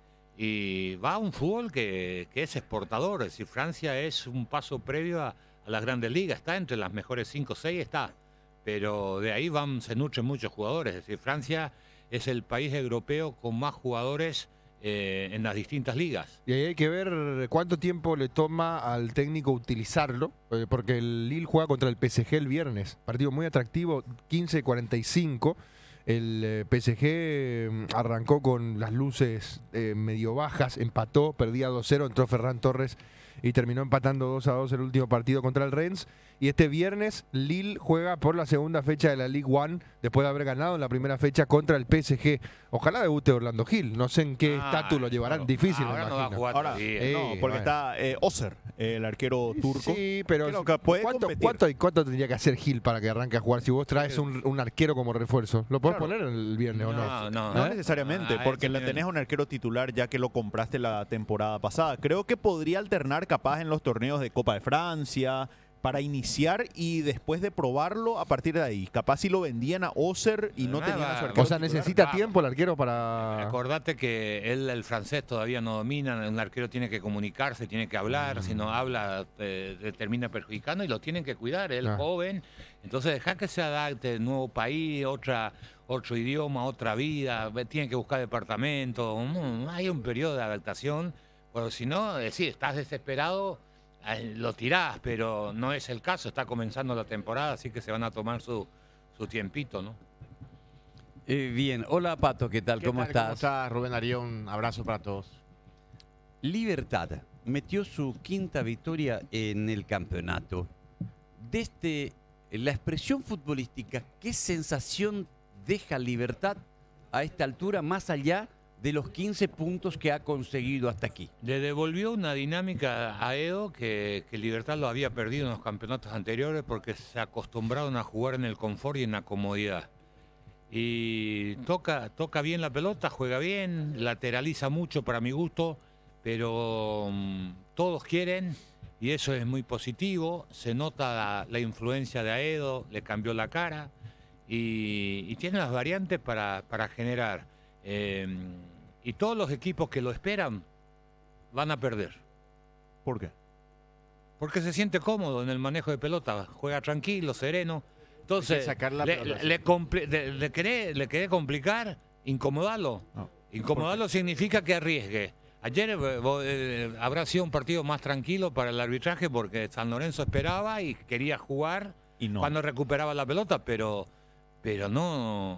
S3: Y va a un fútbol que, que es exportador, es decir, Francia es un paso previo a, a las grandes ligas, está entre las mejores cinco o seis, está, pero de ahí van, se nutren muchos jugadores, es decir, Francia es el país europeo con más jugadores eh, en las distintas ligas.
S4: Y ahí hay que ver cuánto tiempo le toma al técnico utilizarlo, eh, porque el Lille juega contra el P S G el viernes, partido muy atractivo, quince cuarenta y cinco. El eh, P S G eh, arrancó con las luces eh, medio bajas, empató, perdía dos cero, entró Ferran Torres y terminó empatando dos a dos el último partido contra el Rennes. Y este viernes Lille juega por la segunda fecha de la Ligue uno, después de haber ganado en la primera fecha contra el P S G. Ojalá debute Orlando Gil, no sé en qué
S3: Ah,
S4: estatus lo llevarán,
S3: no,
S4: difícil
S3: ahora
S4: me
S3: no va a
S4: imagino.
S3: jugar
S6: Ahora,
S3: todavía.
S4: eh,
S6: no, porque
S4: bueno.
S6: está eh, Oser, el arquero turco.
S4: Sí, pero
S6: Creo que puede
S4: ¿cuánto,
S6: competir.
S4: cuánto, cuánto tendría que hacer Gil para que arranque a jugar? Si vos traes un, un arquero como refuerzo, ¿lo podés
S6: Claro.
S4: poner el viernes o no?
S3: No, no,
S6: No
S4: ¿Eh?
S6: necesariamente,
S3: Ah,
S6: porque
S3: ese
S6: le
S3: nivel.
S6: tenés a un arquero titular ya que lo compraste la temporada pasada. Creo que podría alternar capaz en los torneos de Copa de Francia para iniciar y después de probarlo a partir de ahí. Capaz si lo vendían a Oser y no
S3: Ah,
S6: tenían a su
S3: va.
S6: arquero
S4: O sea,
S6: titular.
S4: necesita
S3: claro.
S4: tiempo el arquero para...
S3: Acordate que él, el francés, todavía no domina, un arquero tiene que comunicarse, tiene que hablar, si no habla eh, te termina perjudicando y lo tienen que cuidar, él
S4: Ah.
S3: joven, entonces deja que se adapte, nuevo país, otra, otro idioma, otra vida, ve- tiene que buscar departamento, mm, hay un periodo de adaptación, pero si no, eh, sí, estás desesperado, eh, lo tirás, pero no es el caso, está comenzando la temporada, así que se van a tomar su, su tiempito, ¿no?
S2: Eh, bien, hola Pato, ¿qué tal?
S8: ¿Qué
S2: ¿Cómo
S8: tal?
S2: estás?
S8: ¿Cómo estás, Rubén Darío? Un abrazo para todos.
S2: Libertad metió su quinta victoria en el campeonato. Desde la expresión futbolística, ¿qué sensación deja Libertad a esta altura más allá de los quince puntos que ha conseguido hasta aquí?
S3: Le devolvió una dinámica a Edo que, que Libertad lo había perdido en los campeonatos anteriores porque se acostumbraron a jugar en el confort y en la comodidad. Y toca, toca bien la pelota, juega bien, lateraliza mucho para mi gusto, pero mm, todos quieren y eso es muy positivo. Se nota la, la influencia de Aedo, le cambió la cara y, y tiene las variantes para, para generar. Eh, y todos los equipos que lo esperan van a perder.
S6: ¿Por qué?
S3: Porque se siente cómodo en el manejo de pelota, juega tranquilo, sereno. Entonces,
S8: sacar la
S3: le,
S8: pelota,
S3: le, compli- le, le querés, le querés complicar, incomodarlo.
S6: No.
S3: Incomodarlo significa que arriesgue. Ayer eh, vos, eh, habrá sido un partido más tranquilo para el arbitraje porque San Lorenzo esperaba y quería jugar
S6: Y no.
S3: cuando recuperaba la pelota, pero, pero no,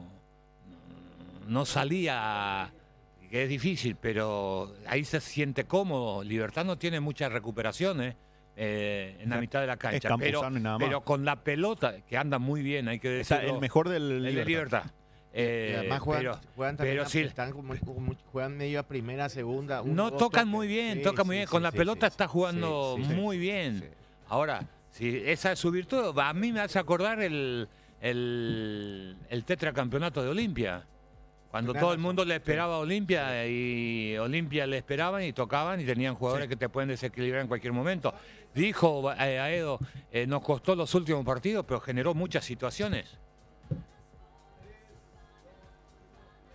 S3: no salía, que es difícil, pero ahí se siente cómodo. Libertad no tiene muchas recuperaciones eh, en la mitad de la cancha,
S6: es
S3: pero,
S6: Campuzano y nada más.
S3: pero con la pelota, que anda muy bien, hay que
S6: Está
S3: decirlo.
S6: el mejor del
S3: el de
S6: Libertad.
S3: Libertad. Eh,
S8: y además juegan,
S3: pero,
S8: juegan también
S3: pero
S8: a-
S3: sí.
S8: están como- como- juegan medio a primera, segunda. uno,
S3: no
S8: dos
S3: tocan
S8: toques.
S3: muy bien,
S8: Sí,
S3: tocan
S8: sí,
S3: muy bien.
S8: sí,
S3: Con la
S8: sí,
S3: pelota
S8: sí,
S3: está
S8: sí,
S3: jugando
S8: sí, sí,
S3: muy bien.
S8: sí.
S3: Ahora, si esa es su virtud, a mí me hace acordar el, el, el tetracampeonato de Olimpia. Cuando
S8: Tenés
S3: todo el
S8: razón,
S3: mundo le
S8: sí.
S3: esperaba a Olimpia y Olimpia le esperaban y tocaban y tenían jugadores que te pueden desequilibrar en cualquier momento. Dijo eh, Aedo, eh, nos costó los últimos partidos, pero generó muchas situaciones.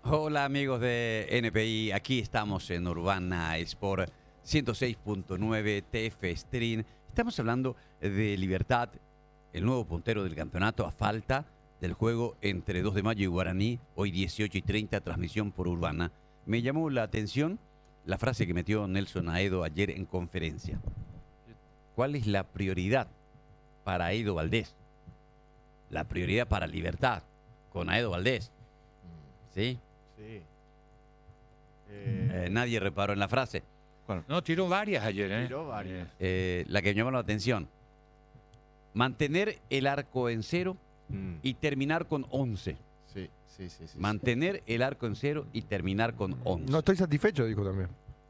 S2: Hola amigos de N P I, aquí estamos en Urbana Sport ciento seis punto nueve T F Stream. Estamos hablando de Libertad, el nuevo puntero del campeonato a falta del juego entre dos de mayo y Guaraní, hoy dieciocho y treinta, transmisión por Urbana. Me llamó la atención la frase que metió Nelson Aedo ayer en conferencia. ¿Cuál es la prioridad para Aedo Valdés? La prioridad para Libertad con Aedo Valdés. ¿Sí?
S8: Sí.
S2: Eh, nadie reparó en la frase.
S3: No, tiró varias ayer, ¿eh?
S8: Tiró varias.
S2: Eh, la que me llamó la atención. Mantener el arco en cero
S8: Mm,
S2: y terminar con once.
S8: sí, sí, sí, sí.
S2: Mantener el arco en cero y terminar con once.
S4: No estoy satisfecho, dijo también.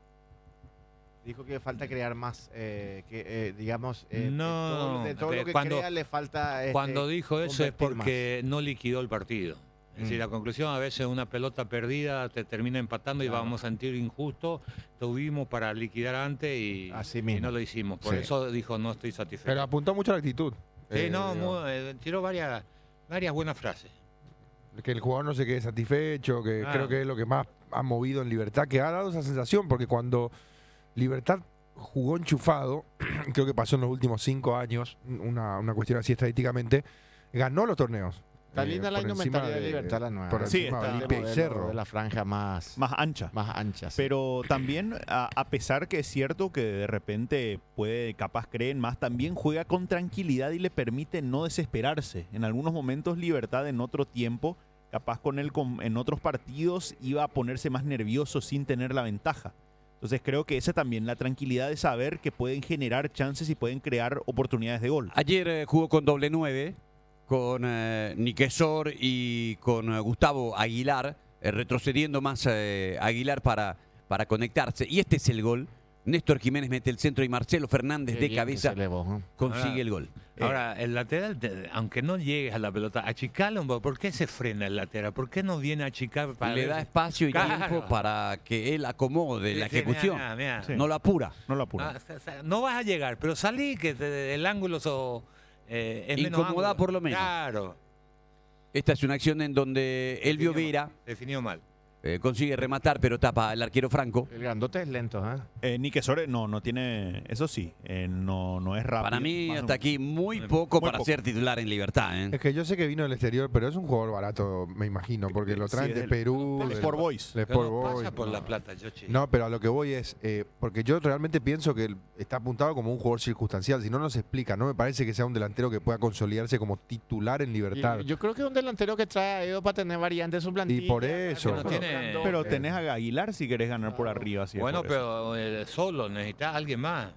S8: Dijo que falta crear más, eh, que eh, digamos, eh,
S3: No,
S8: de todo, de todo
S3: eh,
S8: lo que
S3: cuando-
S8: crea le falta. este,
S3: Cuando dijo eso es
S8: convertir
S3: porque no liquidó el partido. Es decir,
S8: Mm.
S3: la conclusión, a veces una pelota perdida te termina empatando y
S8: Claro.
S3: vamos a sentir injusto. Tuvimos para liquidar antes y,
S8: Así
S3: y
S8: mismo.
S3: no lo hicimos. Por
S4: Sí.
S3: eso dijo, no estoy satisfecho.
S4: Pero apuntó mucho a la actitud.
S3: sí,
S4: Eh,
S3: no,
S4: digo,
S3: mu- eh, tiró varias, varias buenas frases.
S4: que el jugador no se quede satisfecho, que
S3: Ah.
S4: creo que es lo que más ha movido en Libertad, que ha dado esa sensación, porque cuando Libertad jugó enchufado, creo que pasó en los últimos cinco años, una, una cuestión así estadísticamente, ganó los torneos.
S8: Está
S4: Eh,
S8: linda la
S4: por
S8: indumentaria
S4: encima
S8: de Libertad, la nueva.
S4: Por
S6: Sí,
S4: encima
S6: está-
S4: de
S8: Este
S4: Olimpia y
S8: modelo
S4: Cerro.
S8: de la franja más,
S6: Más ancha.
S8: más ancha. sí.
S6: Pero también, a, a pesar que es cierto que de repente puede, capaz creen más, también juega con tranquilidad y le permite no desesperarse. En algunos momentos Libertad, en otro tiempo, capaz con él con- en otros partidos iba a ponerse más nervioso sin tener la ventaja. Entonces creo que esa también, la tranquilidad de saber que pueden generar chances y pueden crear oportunidades de gol.
S2: Ayer eh, jugó con doble nueve, con eh, Niquesor y con eh, Gustavo Aguilar, eh, retrocediendo más eh, Aguilar para, para conectarse. Y este es el gol. Néstor Jiménez mete el centro y Marcelo Fernández
S8: Qué
S2: de
S8: bien que
S2: cabeza
S8: se elevó, ¿eh?
S2: consigue
S3: Ahora-
S2: el gol.
S3: Ahora, el lateral, te- aunque no llegues a la pelota, achicalo un poco. ¿Por qué se frena el lateral? ¿Por qué no viene a achicar para
S2: Le
S3: ver
S2: da
S3: si-
S2: espacio y
S3: Claro.
S2: tiempo para que él acomode la
S3: Sí, sí,
S2: ejecución.
S3: mirá, mirá.
S6: Sí.
S2: No lo apura.
S6: No lo apura.
S3: Ah, o sea, no vas a llegar, pero salí que te- el ángulo so- eh, es menos
S2: Incomodá
S3: ángulo.
S2: por lo menos.
S3: Claro.
S2: Esta es una acción en donde Elvio
S3: Definió
S2: Vera
S3: mal, Definió mal.
S2: eh, consigue rematar, pero tapa el arquero Franco.
S8: El grandote es lento, ¿eh?
S6: Eh, Nique Sore no, no tiene, eso sí, eh, no, no es rápido.
S2: Para mí,
S6: Más-
S2: hasta aquí, muy poco
S6: muy
S2: para
S6: poco.
S2: ser titular en Libertad. ¿eh?
S4: Es que yo sé que vino del exterior, pero es un jugador barato, me imagino, porque lo traen
S6: Sí,
S4: de
S6: del-
S4: Perú.
S6: del
S4: del-
S6: Sport Boys.
S4: del
S3: Pero
S4: Sport
S3: no
S4: Boys.
S3: pasa por
S4: No.
S3: la plata, Yoshi.
S4: No, pero a lo que voy es, eh, porque yo realmente pienso que él está apuntado como un jugador circunstancial, si no nos explica, no me parece que sea un delantero que pueda consolidarse como titular en Libertad.
S8: Y yo creo que es un delantero que trae a Edo para tener variantes en su plantilla.
S4: Y por eso.
S3: No tiene-
S6: Pero tenés a Aguilar si querés ganar por arriba. así es
S3: Bueno,
S6: por eso.
S3: pero eh, solo necesitas a alguien más.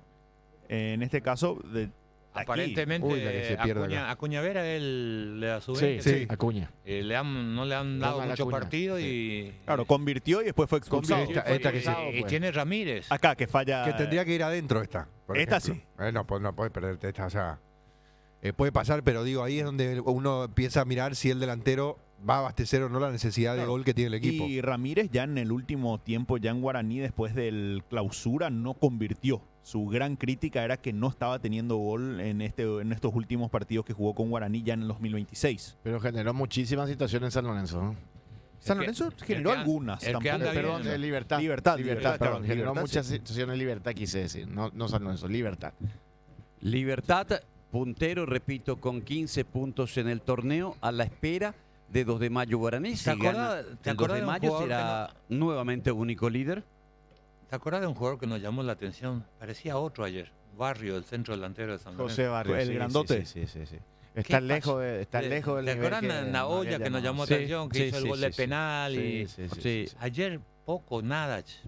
S6: En este caso, de, aquí,
S3: Aparentemente,
S4: Uy, la que se pierde
S3: Acuña,
S4: acá.
S3: Acuña Vera él le da su
S8: Sí,
S3: veinte,
S8: sí,
S4: sí.
S8: Acuña.
S3: Eh, le han, no le han dado
S8: Ronald
S3: mucho
S8: Acuña,
S3: partido
S8: sí.
S3: y,
S6: claro, convirtió y después fue expulsado.
S8: Convirtió.
S4: Esta- esta que
S3: y-
S4: sí.
S3: y
S8: pues.
S3: tiene Ramírez.
S6: Acá, que falla.
S4: Que tendría que ir adentro esta. por
S6: Esta
S4: ejemplo. Eh, no, pues no puedes perderte esta, o sea, eh, puede pasar, pero digo, ahí es donde uno empieza a mirar si el delantero va a abastecer o no la necesidad de
S6: Claro.
S4: gol que tiene el equipo.
S6: Y Ramírez ya en el último tiempo, ya en Guaraní, después del clausura, no convirtió. Su gran crítica era que no estaba teniendo gol en, este, en estos últimos partidos que jugó con Guaraní ya en el dos mil veintiséis.
S8: Pero generó muchísimas situaciones en San Lorenzo. ¿no?
S6: San
S3: El que-
S6: Lorenzo
S3: el
S6: generó
S3: que an-
S6: algunas.
S3: el que
S6: tampoco-
S3: anda bien.
S8: Perdón, eh, libertad.
S6: Libertad,
S8: Libertad,
S6: Libertad,
S8: perdón.
S6: claro,
S8: Generó
S6: Libertad,
S8: muchas
S6: sí.
S8: situaciones de libertad, quise decir. No, no San Lorenzo, libertad.
S2: Libertad, puntero, repito, con quince puntos en el torneo, a la espera de dos de mayo Guaraní. Si
S3: ¿Te acordás-
S2: gana
S3: te
S2: el dos
S3: acordás
S2: de
S3: de un
S2: mayo
S3: jugador que
S2: será nuevamente único líder.
S3: ¿Te acuerdas de un jugador que nos llamó la atención? Parecía otro ayer. Barrio, el centro delantero de San Lorenzo.
S8: José Barrios.
S6: El
S8: sí,
S6: grandote.
S8: Sí, sí, sí. sí, sí. Está
S3: ¿Qué
S8: lejos,
S3: pasó?
S8: de, está
S3: ¿Te-
S8: lejos del
S3: ¿Te
S8: nivel
S3: acuerdas
S8: que
S3: de
S8: nos
S3: Naoya
S8: había
S3: que nos llamó
S2: Sí,
S3: la atención, que
S2: sí,
S3: hizo el
S2: sí,
S3: gol
S2: sí,
S3: de
S2: sí.
S3: penal?
S8: Sí,
S3: y
S8: sí, sí,
S2: Sí.
S8: sí, sí.
S3: Ayer poco, nada. ch.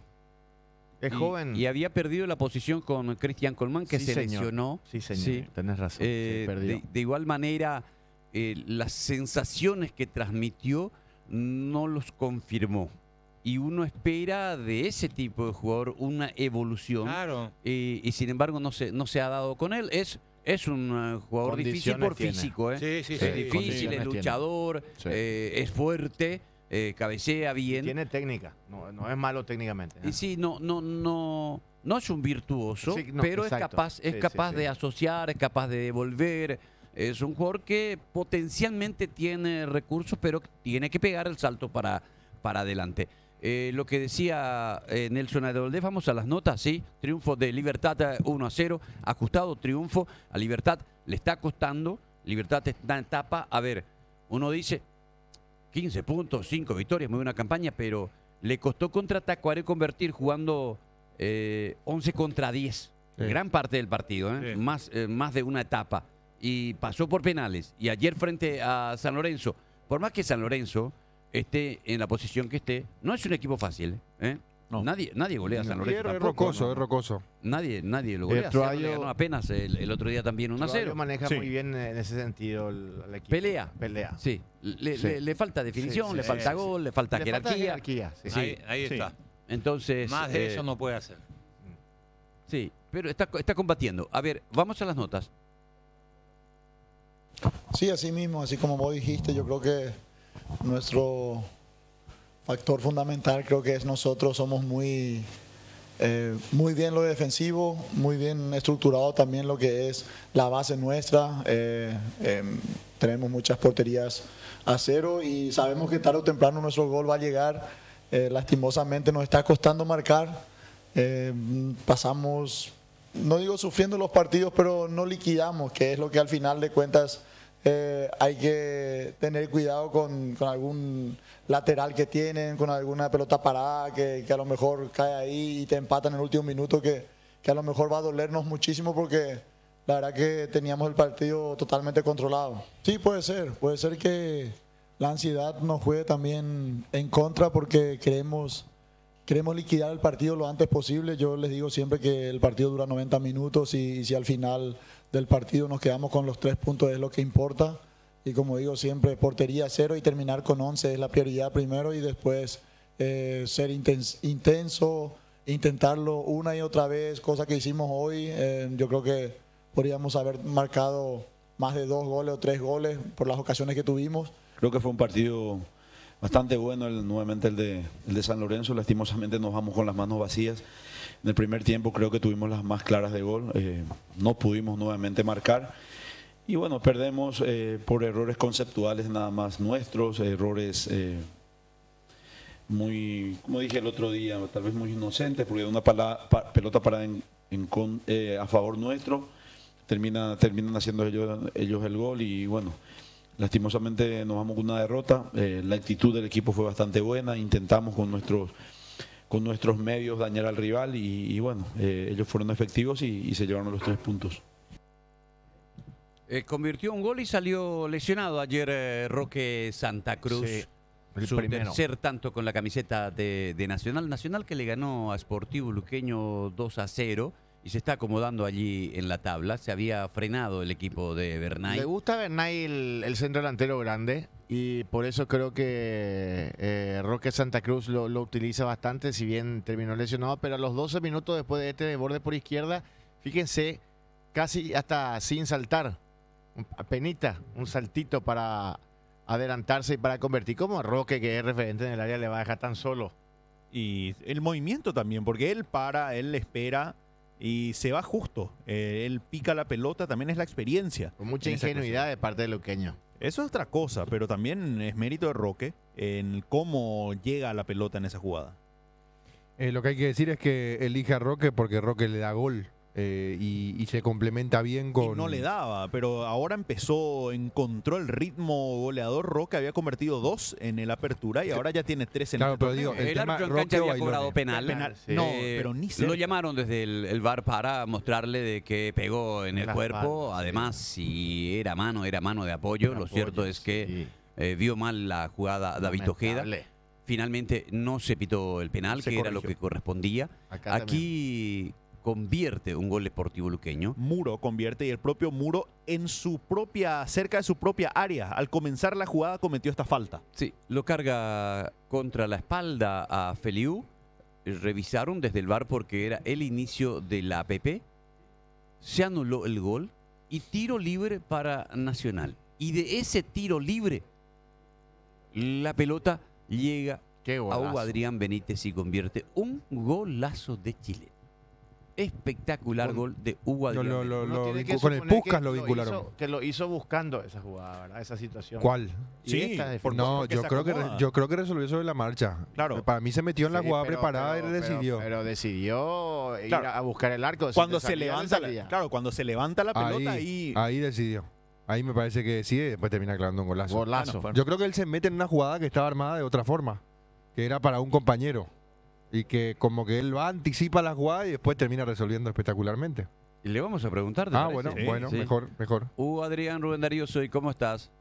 S8: Es
S2: Y-
S8: joven.
S2: Y, había perdido la posición con Cristian Colmán, que
S8: Sí,
S2: se
S8: señor.
S2: lesionó.
S8: Sí, señor.
S2: Sí.
S8: Tenés razón.
S2: Eh,
S8: se perdió.
S2: de, de igual manera, eh, las sensaciones que transmitió no los confirmó. Y uno espera de ese tipo de jugador una evolución.
S3: Claro.
S2: eh, y sin embargo no se, no se ha dado con él. Es, es un eh, jugador difícil
S8: Condiciones
S2: por
S8: tiene.
S2: físico. ¿eh?
S3: Sí, sí,
S2: Es
S3: sí.
S2: difícil,
S8: condiciones
S2: es
S8: tiene.
S2: luchador,
S8: Sí.
S2: eh, es fuerte, eh, cabecea bien.
S8: Tiene técnica. No, no es malo técnicamente. ¿eh?
S2: Y sí, no, no, no, no es un virtuoso,
S8: Sí, no,
S2: pero
S8: exacto.
S2: es capaz, es
S8: Sí, sí,
S2: capaz
S8: sí.
S2: de asociar, es capaz de devolver. Es un jugador que potencialmente tiene recursos, pero tiene que pegar el salto para, para adelante. Eh, lo que decía eh, Nelson Adeoldez, vamos a las notas, ¿sí? Triunfo de Libertad uno a cero, ajustado triunfo. A Libertad le está costando, Libertad está en etapa. A ver, uno dice quince puntos, cinco victorias, muy buena campaña, pero le costó contra Tacuaré convertir jugando eh, once contra diez. Sí. Gran parte del partido, ¿eh? Sí. más, eh, más de una etapa. Y pasó por penales. Y ayer frente a San Lorenzo, por más que San Lorenzo esté en la posición que esté, no es un equipo fácil, ¿eh? No. Nadie, nadie golea a San Lorenzo.
S4: Es rocoso, no. es rocoso.
S2: Nadie, nadie lo golea.
S8: Troayo,
S2: le ganó apenas el, el otro día también uno a cero.
S8: maneja sí. muy bien en ese sentido el, el equipo.
S2: Pelea.
S8: Pelea.
S2: Sí. Le, sí. le, le falta definición, sí, sí, le falta sí, gol, sí. le falta le jerarquía. Falta jerarquía
S3: sí. Sí. Ahí, ahí
S2: sí.
S3: está.
S2: Entonces,
S3: más de
S2: eh,
S3: eso no puede hacer.
S2: Sí, pero está, está combatiendo. A ver, vamos a las notas.
S9: Sí, así mismo, así como vos dijiste, yo creo que nuestro factor fundamental creo que es nosotros somos muy, eh, muy bien lo defensivo, muy bien estructurado también lo que es la base nuestra. Eh, eh, tenemos muchas porterías a cero y sabemos que tarde o temprano nuestro gol va a llegar. Eh, lastimosamente nos está costando marcar. Eh, pasamos, no digo sufriendo los partidos, pero no liquidamos, que es lo que al final de cuentas eh, hay que tener cuidado con, con algún lateral que tienen, con alguna pelota parada que, que a lo mejor cae ahí y te empatan en el último minuto, que, que a lo mejor va a dolernos muchísimo porque la verdad que teníamos el partido totalmente controlado. Sí, puede ser, puede ser que la ansiedad nos juegue también en contra porque queremos... Queremos liquidar el partido lo antes posible. Yo les digo siempre que el partido dura noventa minutos y, y si al final del partido nos quedamos con los tres puntos es lo que importa. Y como digo siempre, portería cero y terminar con once es la prioridad primero y después eh, ser intens, intenso, intentarlo una y otra vez, cosa que hicimos hoy. Eh, yo creo que podríamos haber marcado más de dos goles o tres goles por las ocasiones que tuvimos.
S10: Creo que fue un partido bastante bueno, el, nuevamente el de, el de San Lorenzo. Lastimosamente nos vamos con las manos vacías. En el primer tiempo creo que tuvimos las más claras de gol, eh, no pudimos nuevamente marcar. Y bueno, perdemos eh, por errores conceptuales nada más nuestros, errores eh, muy, como dije el otro día, tal vez muy inocentes, porque una pala, pa, pelota parada en, en con, eh, a favor nuestro, termina, terminan haciendo ellos, ellos el gol y bueno, lastimosamente nos vamos con una derrota. Eh, la actitud del equipo fue bastante buena, intentamos con nuestros, con nuestros medios dañar al rival y, y bueno, eh, ellos fueron efectivos y, y se llevaron los tres puntos.
S2: Eh, convirtió un gol y salió lesionado ayer eh, Roque Santa Cruz.
S8: Sí, el
S2: su
S8: primero.
S2: tercer tanto con la camiseta de, de Nacional. Nacional que le ganó a Sportivo Luqueño dos a cero y se está acomodando allí en la tabla. Se había frenado el equipo de Bernay.
S8: Le gusta a Bernay el, el centro delantero grande y por eso creo que eh, Roque Santa Cruz lo, lo utiliza bastante, si bien terminó lesionado, pero a los doce minutos después de este desborde por izquierda, fíjense, casi hasta sin saltar, apenita, un saltito para adelantarse y para convertir. Como a Roque, que es referente en el área, le va a dejar tan solo.
S6: Y el movimiento también, porque él para, él espera y se va justo. Eh, él pica la pelota, también es la experiencia.
S8: Con mucha ingenuidad de parte del luqueño.
S6: Eso es otra cosa, pero también es mérito de Roque en cómo llega a la pelota en esa jugada.
S4: Eh, lo que hay que decir es que elige a Roque porque Roque le da gol. Eh, y, y se complementa bien con...
S6: Y no le daba, pero ahora empezó, encontró el ritmo goleador. Roque había convertido dos en el apertura y ahora ya tiene tres en
S4: claro,
S6: el
S4: pero digo, el,
S2: el
S4: tema
S2: árbitro en
S4: Roque
S2: cancha había
S4: Bailone.
S2: cobrado penal.
S6: penal
S2: sí.
S6: No,
S2: eh,
S6: pero ni cerca.
S2: Lo llamaron desde el, el V A R para mostrarle de que pegó en el
S8: Las
S2: cuerpo.
S8: palmas,
S2: Además,
S8: sí.
S2: si era mano, era mano de apoyo.
S8: De
S2: Lo
S8: apoyo,
S2: cierto es que
S8: sí.
S2: eh, vio mal la jugada David Ojeda.
S8: Lamentable.
S2: Finalmente no se pitó el penal,
S6: Se
S2: que
S6: corrigió.
S2: era lo que correspondía.
S8: Acá
S2: Aquí convierte un gol Sportivo Luqueño.
S6: Muro convierte y el propio Muro en su propia, cerca de su propia área. Al comenzar la jugada cometió esta falta.
S2: Sí, lo carga contra la espalda a Feliu. Revisaron desde el V A R porque era el inicio de la A P P. Se anuló el gol y tiro libre para Nacional. Y de ese tiro libre, la pelota llega
S8: Qué
S2: a
S8: golazo.
S2: Hugo Adrián Benítez y convierte un golazo de Chile. espectacular gol de Hugo Adrián.
S4: Lo- lo-
S8: Uno
S4: lo
S8: tiene que
S4: vincu- con el
S8: suponer
S4: Puskás
S8: que
S4: lo vincularon.
S8: hizo- que lo hizo buscando esa jugada, ¿verdad? Esa situación.
S4: ¿Cuál?
S8: Y
S6: Sí,
S8: esta
S6: por-
S8: definición.
S4: No,
S6: porque
S4: yo
S6: se
S4: creo, que,
S6: acomoda.
S4: re- yo creo que resolvió sobre la marcha.
S6: Claro.
S4: Para mí se metió en la
S8: Sí,
S4: jugada
S8: pero-
S4: preparada
S8: pero-
S4: y
S8: pero-
S4: decidió.
S8: Pero, decidió ir
S6: Claro.
S8: a buscar el arco. Si
S6: Cuando
S8: te
S6: se
S8: salía,
S6: levanta,
S8: te salía.
S6: la, claro, cuando se levanta la pelota
S4: ahí,
S6: ahí,
S4: ahí decidió. Ahí me parece que sí, y después termina clavando un golazo.
S8: Golazo.
S6: Bueno, fue-
S4: Yo creo que él se mete en una jugada que estaba armada de otra forma, que era para un compañero. Y que como que él va, anticipa la jugada y después termina resolviendo espectacularmente.
S2: Y le vamos a preguntar. ¿te
S4: Ah,
S2: parece?
S4: bueno,
S6: Sí,
S4: bueno,
S2: sí.
S4: mejor, mejor.
S2: Hugo Adrián, Rubén Darío soy, ¿cómo estás?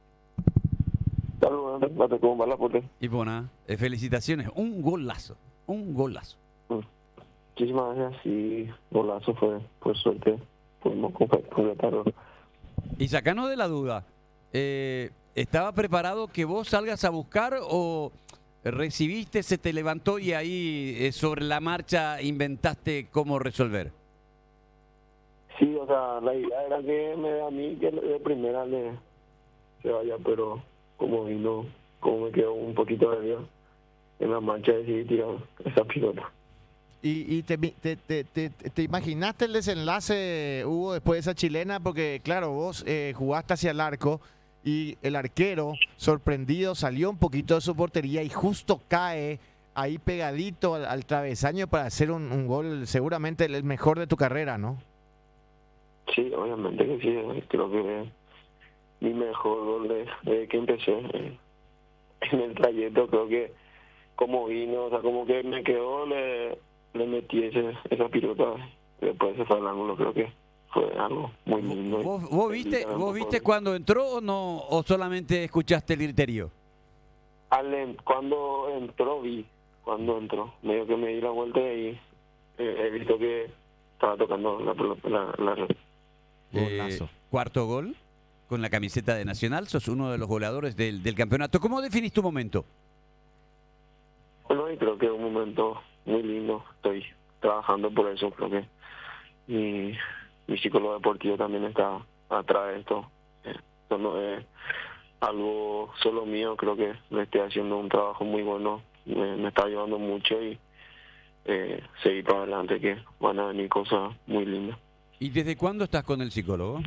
S11: ¿Cómo va la puta?
S2: Y bueno, eh, felicitaciones, un golazo, un golazo.
S11: Muchísimas gracias y golazo fue, por suerte, pudimos completarlo.
S2: Y sacanos de la duda, eh, ¿estaba preparado que vos salgas a buscar o recibiste, se te levantó y ahí eh, sobre la marcha inventaste cómo resolver?
S11: Sí, o sea, la idea era que me, a mí que de primera le se vaya, pero como vino, como me quedó un poquito de día, en la marcha decidí tirar esa pilota.
S8: ¿Y, y te, te, te, te, te imaginaste el desenlace, Hugo, después de esa chilena? Porque, claro, vos eh, jugaste hacia el arco y el arquero, sorprendido, salió un poquito de su portería y justo cae ahí pegadito al, al travesaño para hacer un, un gol, seguramente el mejor de tu carrera, ¿no?
S11: Sí, obviamente que sí, eh, creo que mi mejor gol desde de que empecé eh, en el trayecto, creo que como vino, o sea, como que me quedó, le, le metí ese, esa pilota, después se fue al ángulo, creo que fue algo muy lindo.
S2: ¿Vos, vos viste, vos viste cuando entró o no, o solamente escuchaste el griterío?
S11: Al en- cuando entró, vi, cuando entró, medio que me di la vuelta y eh, he visto que estaba tocando la pelota, la, la red.
S2: Eh, cuarto gol con la camiseta de Nacional, sos uno de los goleadores del, del campeonato. ¿Cómo definís tu momento?
S11: Bueno, y creo que es un momento muy lindo, estoy trabajando por eso, creo que mi, mi psicólogo deportivo también está atrás de esto. Eh, Esto no es algo solo mío, creo que le estoy haciendo un trabajo muy bueno, me, me está ayudando mucho y eh, seguir para adelante, que van a venir cosas muy lindas.
S2: ¿Y desde cuándo estás con el psicólogo?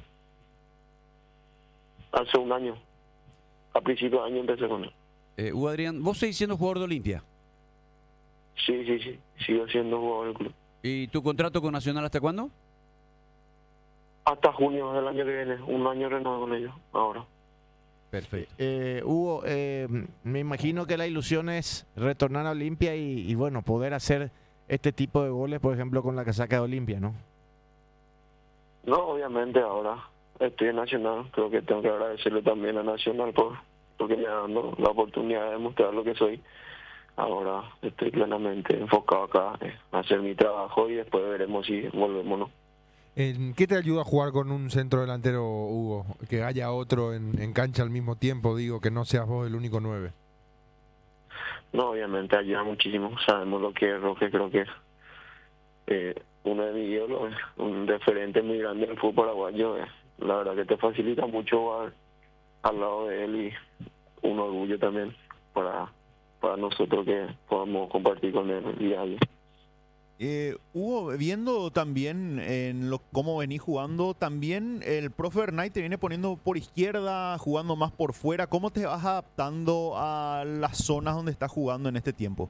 S11: Hace un año, a principios de año empecé con él.
S2: Eh, Hugo Adrián, vos seguís siendo jugador de Olimpia.
S11: Sí, sí, sí, sigo siendo jugador del club.
S2: ¿Y tu contrato con Nacional hasta cuándo?
S11: Hasta junio del año que viene, un año renovado con ellos, ahora.
S2: Perfecto.
S8: Eh, Hugo, eh, me imagino que la ilusión es retornar a Olimpia y, y, bueno, poder hacer este tipo de goles, por ejemplo, con la casaca de Olimpia, ¿no?
S11: No, obviamente ahora estoy en Nacional, creo que tengo que agradecerle también a Nacional por porque me ha dado la oportunidad de demostrar lo que soy. Ahora estoy plenamente enfocado acá eh, a hacer mi trabajo y después veremos si volvemos o no.
S4: ¿En qué te ayuda a jugar con un centro delantero, Hugo? Que haya otro en, en cancha al mismo tiempo, digo, que no seas vos el único nueve.
S11: No, obviamente ayuda muchísimo, sabemos lo que es Roque, creo que eh, uno de mis ídolos, un referente muy grande en el fútbol paraguayo, eh, la verdad que te facilita mucho jugar al lado de él y un orgullo también para, para nosotros que podamos compartir con él el día a día.
S6: Eh, Hugo, viendo también en lo, cómo venís jugando, también el profe Bernay te viene poniendo por izquierda, jugando más por fuera. ¿Cómo te vas adaptando a las zonas donde estás jugando en este tiempo?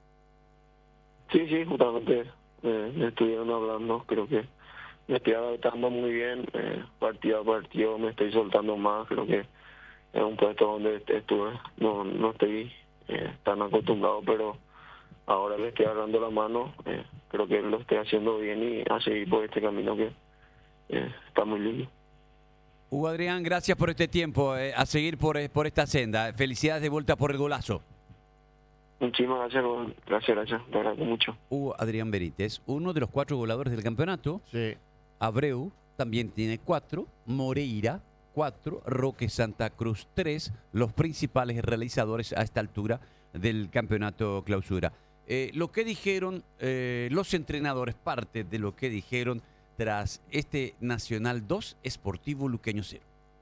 S11: Sí, sí, justamente eh, me estuvieron hablando, creo que me estoy adaptando muy bien, eh, partido a partido me estoy soltando más, creo que es un puesto donde estuve, no, no estoy eh, tan acostumbrado, pero ahora le estoy agarrando la mano, eh, creo que lo estoy haciendo bien y a seguir por este camino que eh, está muy lindo.
S2: Hugo Adrián, gracias por este tiempo, eh, a seguir por, eh, por esta senda. Felicidades de vuelta por el golazo.
S11: Muchísimas gracias, gracias, gracias, te agradezco mucho.
S2: Hugo Adrián Benítez, uno de los cuatro goleadores del campeonato.
S8: Sí.
S2: Abreu también tiene cuatro, Moreira cuatro, Roque Santa Cruz tres, los principales realizadores a esta altura del campeonato clausura. Eh, lo que dijeron eh, los entrenadores, parte de lo que dijeron tras este Nacional dos, Sportivo Luqueño cero.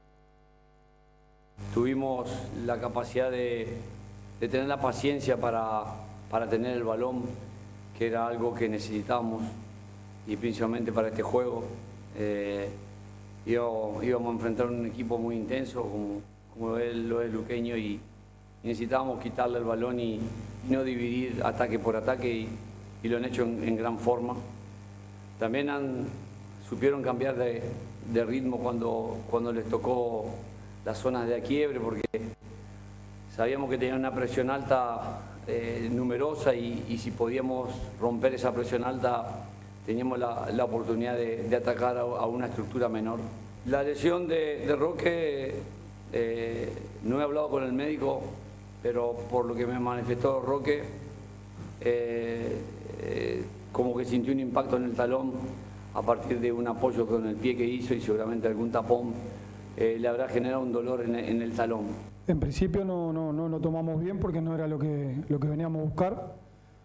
S12: Tuvimos la capacidad de, de tener la paciencia para, para tener el balón, que era algo que necesitábamos. y principalmente para este juego. Eh, íbamos, íbamos a enfrentar un equipo muy intenso como, como él, lo es Luqueño, y necesitábamos quitarle el balón y, y no dividir ataque por ataque, y, y lo han hecho en, en gran forma. También han, supieron cambiar de, de ritmo cuando, cuando les tocó las zonas de quiebre, porque sabíamos que tenían una presión alta eh, numerosa, y, y si podíamos romper esa presión alta teníamos la, la oportunidad de, de atacar a, a una estructura menor. La lesión de, de Roque, eh, no he hablado con el médico, pero por lo que me manifestó Roque, eh, eh, como que sintió un impacto en el talón a partir de un apoyo con el pie que hizo, y seguramente algún tapón eh, le habrá generado un dolor en, en el talón.
S13: En principio no, no, no lo tomamos bien porque no era lo que, lo que veníamos a buscar.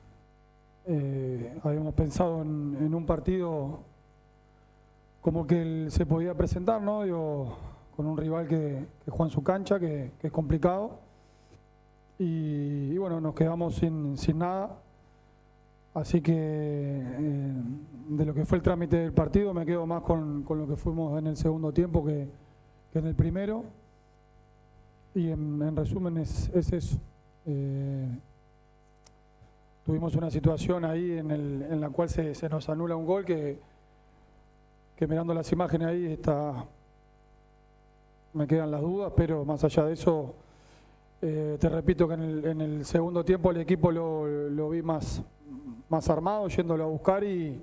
S13: Eh, habíamos pensado en, en un partido como que él se podía presentar, ¿no? Digo, con un rival que, que juega en su cancha, que, que es complicado. Y, y bueno, nos quedamos sin, sin nada. Así que eh, de lo que fue el trámite del partido me quedo más con, con lo que fuimos en el segundo tiempo que, que en el primero. Y en, en resumen es, es eso. Eh, tuvimos una situación ahí en, el, en la cual se, se nos anula un gol que, que mirando las imágenes ahí está, me quedan las dudas, pero más allá de eso, eh, te repito que en el, en el segundo tiempo el equipo lo, lo vi más, más armado, yéndolo a buscar, y,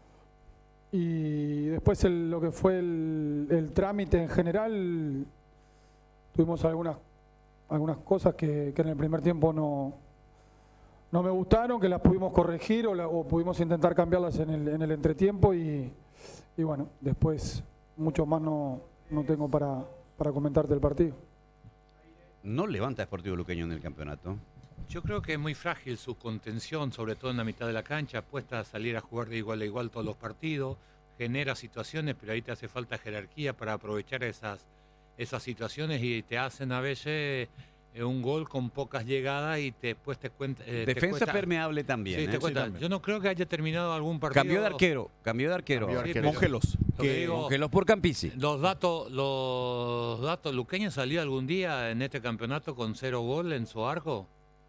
S13: y después el, lo que fue el, el trámite en general, tuvimos algunas, algunas cosas que, que en el primer tiempo no, no me gustaron, que las pudimos corregir o, la, o pudimos intentar cambiarlas en el, en el entretiempo, y, y bueno, después mucho más no, no tengo para, para comentarte el partido.
S2: No levanta Sportivo Luqueño en el campeonato.
S3: Yo creo que es muy frágil su contención, sobre todo en la mitad de la cancha, apuesta a salir a jugar de igual a igual todos los partidos, genera situaciones, pero ahí te hace falta jerarquía para aprovechar esas, esas situaciones, y te hacen a veces eh, un gol con pocas llegadas y te, después te cuenta... Eh,
S2: Defensa
S3: te cuesta,
S2: permeable también.
S3: Sí,
S2: ¿eh?
S3: te cuenta.
S2: Sí, también.
S3: Yo no creo que haya terminado algún partido...
S2: Cambió de arquero, cambió de arquero.
S3: Cambió de arquero.
S2: Mongelos.
S3: Que digo,
S2: Mongelos por Campisi.
S3: Los datos, los datos, Luqueño salió algún día en este campeonato con cero gol en su arco.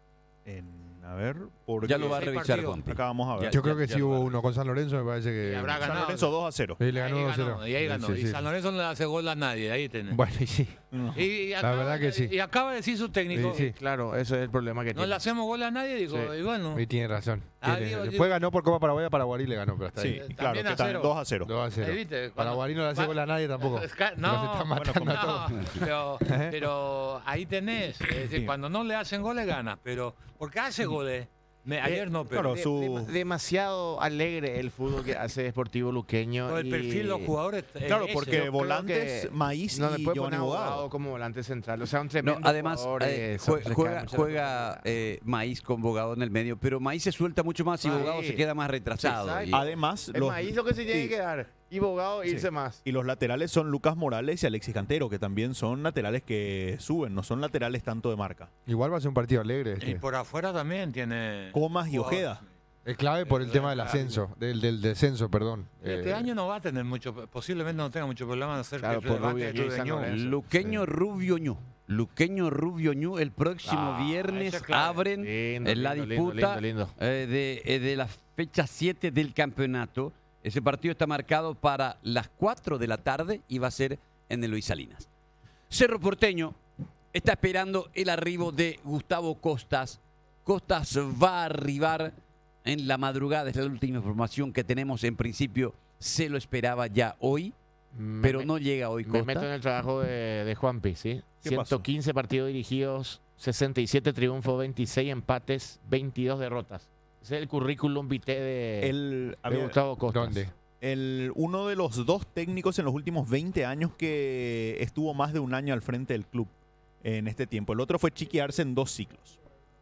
S6: En, a ver, porque
S2: Ya lo va a revisar, Juan.
S6: Acá vamos a ver.
S4: Yo creo que sí hubo uno con San Lorenzo, me parece que.
S3: Y habrá
S6: San
S3: ganado.
S6: Lorenzo dos a cero.
S4: Sí, le ganó
S3: Ahí
S4: dos a cero.
S3: ganó, y ahí ganó.
S4: Sí,
S3: Y
S4: sí.
S3: San Lorenzo no le hace gol a nadie, ahí tenés.
S4: Bueno, y sí.
S3: Y, y
S4: La
S3: acaba,
S4: verdad que sí.
S3: Y acaba de decir su técnico,
S8: Sí, claro, eso es el problema que
S3: no
S8: tiene.
S3: le hacemos gol a nadie, digo,
S8: Sí.
S3: y bueno.
S4: Y tiene razón.
S3: Ah,
S4: Tiene-
S3: digo,
S4: Después
S3: digo-
S4: ganó por Copa Paraguay, a Paraguay le ganó, pero está
S6: Sí,
S4: ahí.
S3: También
S6: claro,
S3: a
S6: que están
S3: cero.
S6: dos a cero.
S4: dos a cero.
S3: Ahí viste, cuando-
S4: Paraguay no le hace gol a nadie tampoco.
S3: Es ca-
S4: Los
S3: No,
S4: están
S3: bueno,
S4: matando a
S3: no,
S4: todos.
S3: pero,
S4: ¿Eh?
S3: pero ahí tenés, es decir,
S6: Sí.
S3: cuando no le hacen goles gana, pero porque hace goles. Me- ayer no, pero
S6: claro,
S8: De-
S6: su-
S8: dem- demasiado alegre el fútbol que hace Sportivo Luqueño.
S3: con el
S8: y-
S3: perfil de los jugadores. es
S6: Claro,
S3: ese.
S6: porque
S8: Yo creo
S6: volantes,
S8: que
S6: Maíz
S8: no le
S6: y
S8: puede
S6: Giovanni
S8: poner
S6: Bogado.
S8: Bogado como volante central. O sea, un
S2: No,
S8: tremendo
S2: además
S8: jugador,
S2: eh,
S8: eh,
S2: jue-
S8: se- se
S2: juega,
S8: cae mucho
S2: juega
S8: la
S2: eh, Maíz con Bogado en el medio, pero Maíz se suelta mucho más y
S8: Ah,
S2: Bogado
S8: sí.
S2: se queda más retrasado.
S8: Exacto.
S2: Y-
S6: Además,
S8: Es
S6: los,
S8: Maíz lo que se tiene
S6: sí.
S8: que dar. Y Bogado irse
S6: Sí.
S8: más.
S6: y los laterales son Lucas Morales y Alexis Cantero, que también son laterales que suben, no son laterales tanto de marca.
S4: Igual va a ser un partido alegre.
S3: Y
S4: Este.
S3: por afuera también tiene.
S6: Comas y
S3: jugadores.
S6: Ojeda.
S4: Es clave por el tema del ascenso, del, del descenso, perdón.
S3: Este
S4: Eh,
S3: año no va a tener mucho, posiblemente no tenga mucho problema de hacer
S8: Claro,
S3: que
S8: por
S3: levante
S8: Rubio
S3: el
S8: Ñu y
S3: Club de
S8: San
S3: Ñu.
S8: Lorenzo.
S2: Luqueño Rubio Ñu. Luqueño Rubio Ñu el próximo
S3: Ah,
S2: viernes
S3: ese es clave.
S2: abren
S8: Lindo,
S2: en la
S8: lindo, lindo,
S2: disputa
S8: lindo, lindo.
S2: eh, de, eh, de la fecha siete del campeonato. Ese partido está marcado para las cuatro de la tarde y va a ser en el Luis Salinas. Cerro Porteño está esperando el arribo de Gustavo Costas. Costas va a arribar en la madrugada, es la última información que tenemos. En principio se lo esperaba ya hoy,
S8: Me-
S2: pero
S8: me-
S2: no llega hoy
S8: Me
S2: Costa.
S8: meto en el trabajo de, de Juanpi, ¿sí?
S6: ¿Qué pasó?
S8: ciento quince partidos dirigidos, sesenta y siete triunfos, veintiséis empates, veintidós derrotas. Ese es el currículum vitae de,
S6: El, a
S8: de
S6: ver,
S8: Gustavo Costas.
S4: ¿Dónde?
S6: el- uno de los dos técnicos en los últimos veinte años que estuvo más de un año al frente del club en este tiempo. El otro fue Chiqui Arce en dos ciclos.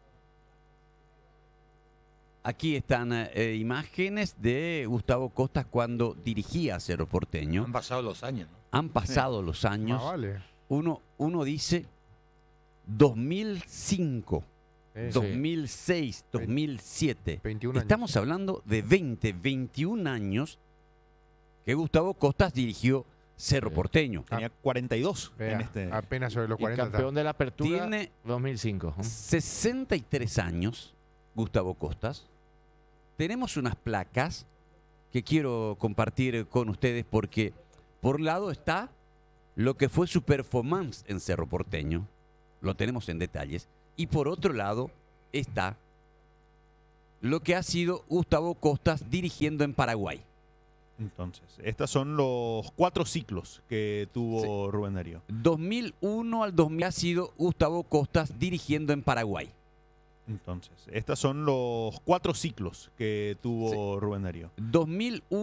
S2: Aquí están eh, imágenes de Gustavo Costas cuando dirigía a Cerro Porteño.
S3: Han pasado los años, ¿no?
S2: Han pasado los años.
S4: Ah, vale.
S2: Uno, uno dice dos mil cinco,
S4: Eh,
S2: dos mil seis, dos mil siete.
S4: veintiún años.
S2: Estamos hablando de veinte, veintiún años que Gustavo Costas dirigió Cerro Porteño.
S6: Tenía cuarenta y dos
S4: Vea,
S6: en este.
S4: apenas sobre los
S8: Y
S4: cuarenta.
S8: campeón de la apertura
S2: Tiene
S8: dos mil cinco. ¿eh?
S2: sesenta y tres años, Gustavo Costas. Tenemos unas placas que quiero compartir con ustedes porque por un lado está lo que fue su performance en Cerro Porteño, lo tenemos en detalles, y por otro lado está lo que ha sido Gustavo Costas dirigiendo en Paraguay.
S6: Entonces, estos son los cuatro ciclos que tuvo sí. Rubén Darío.
S2: dos mil uno al dos mil ha sido Gustavo Costas dirigiendo en Paraguay.
S6: Entonces, estos son los cuatro ciclos que tuvo sí. Rubén Darío.
S2: dos mil uno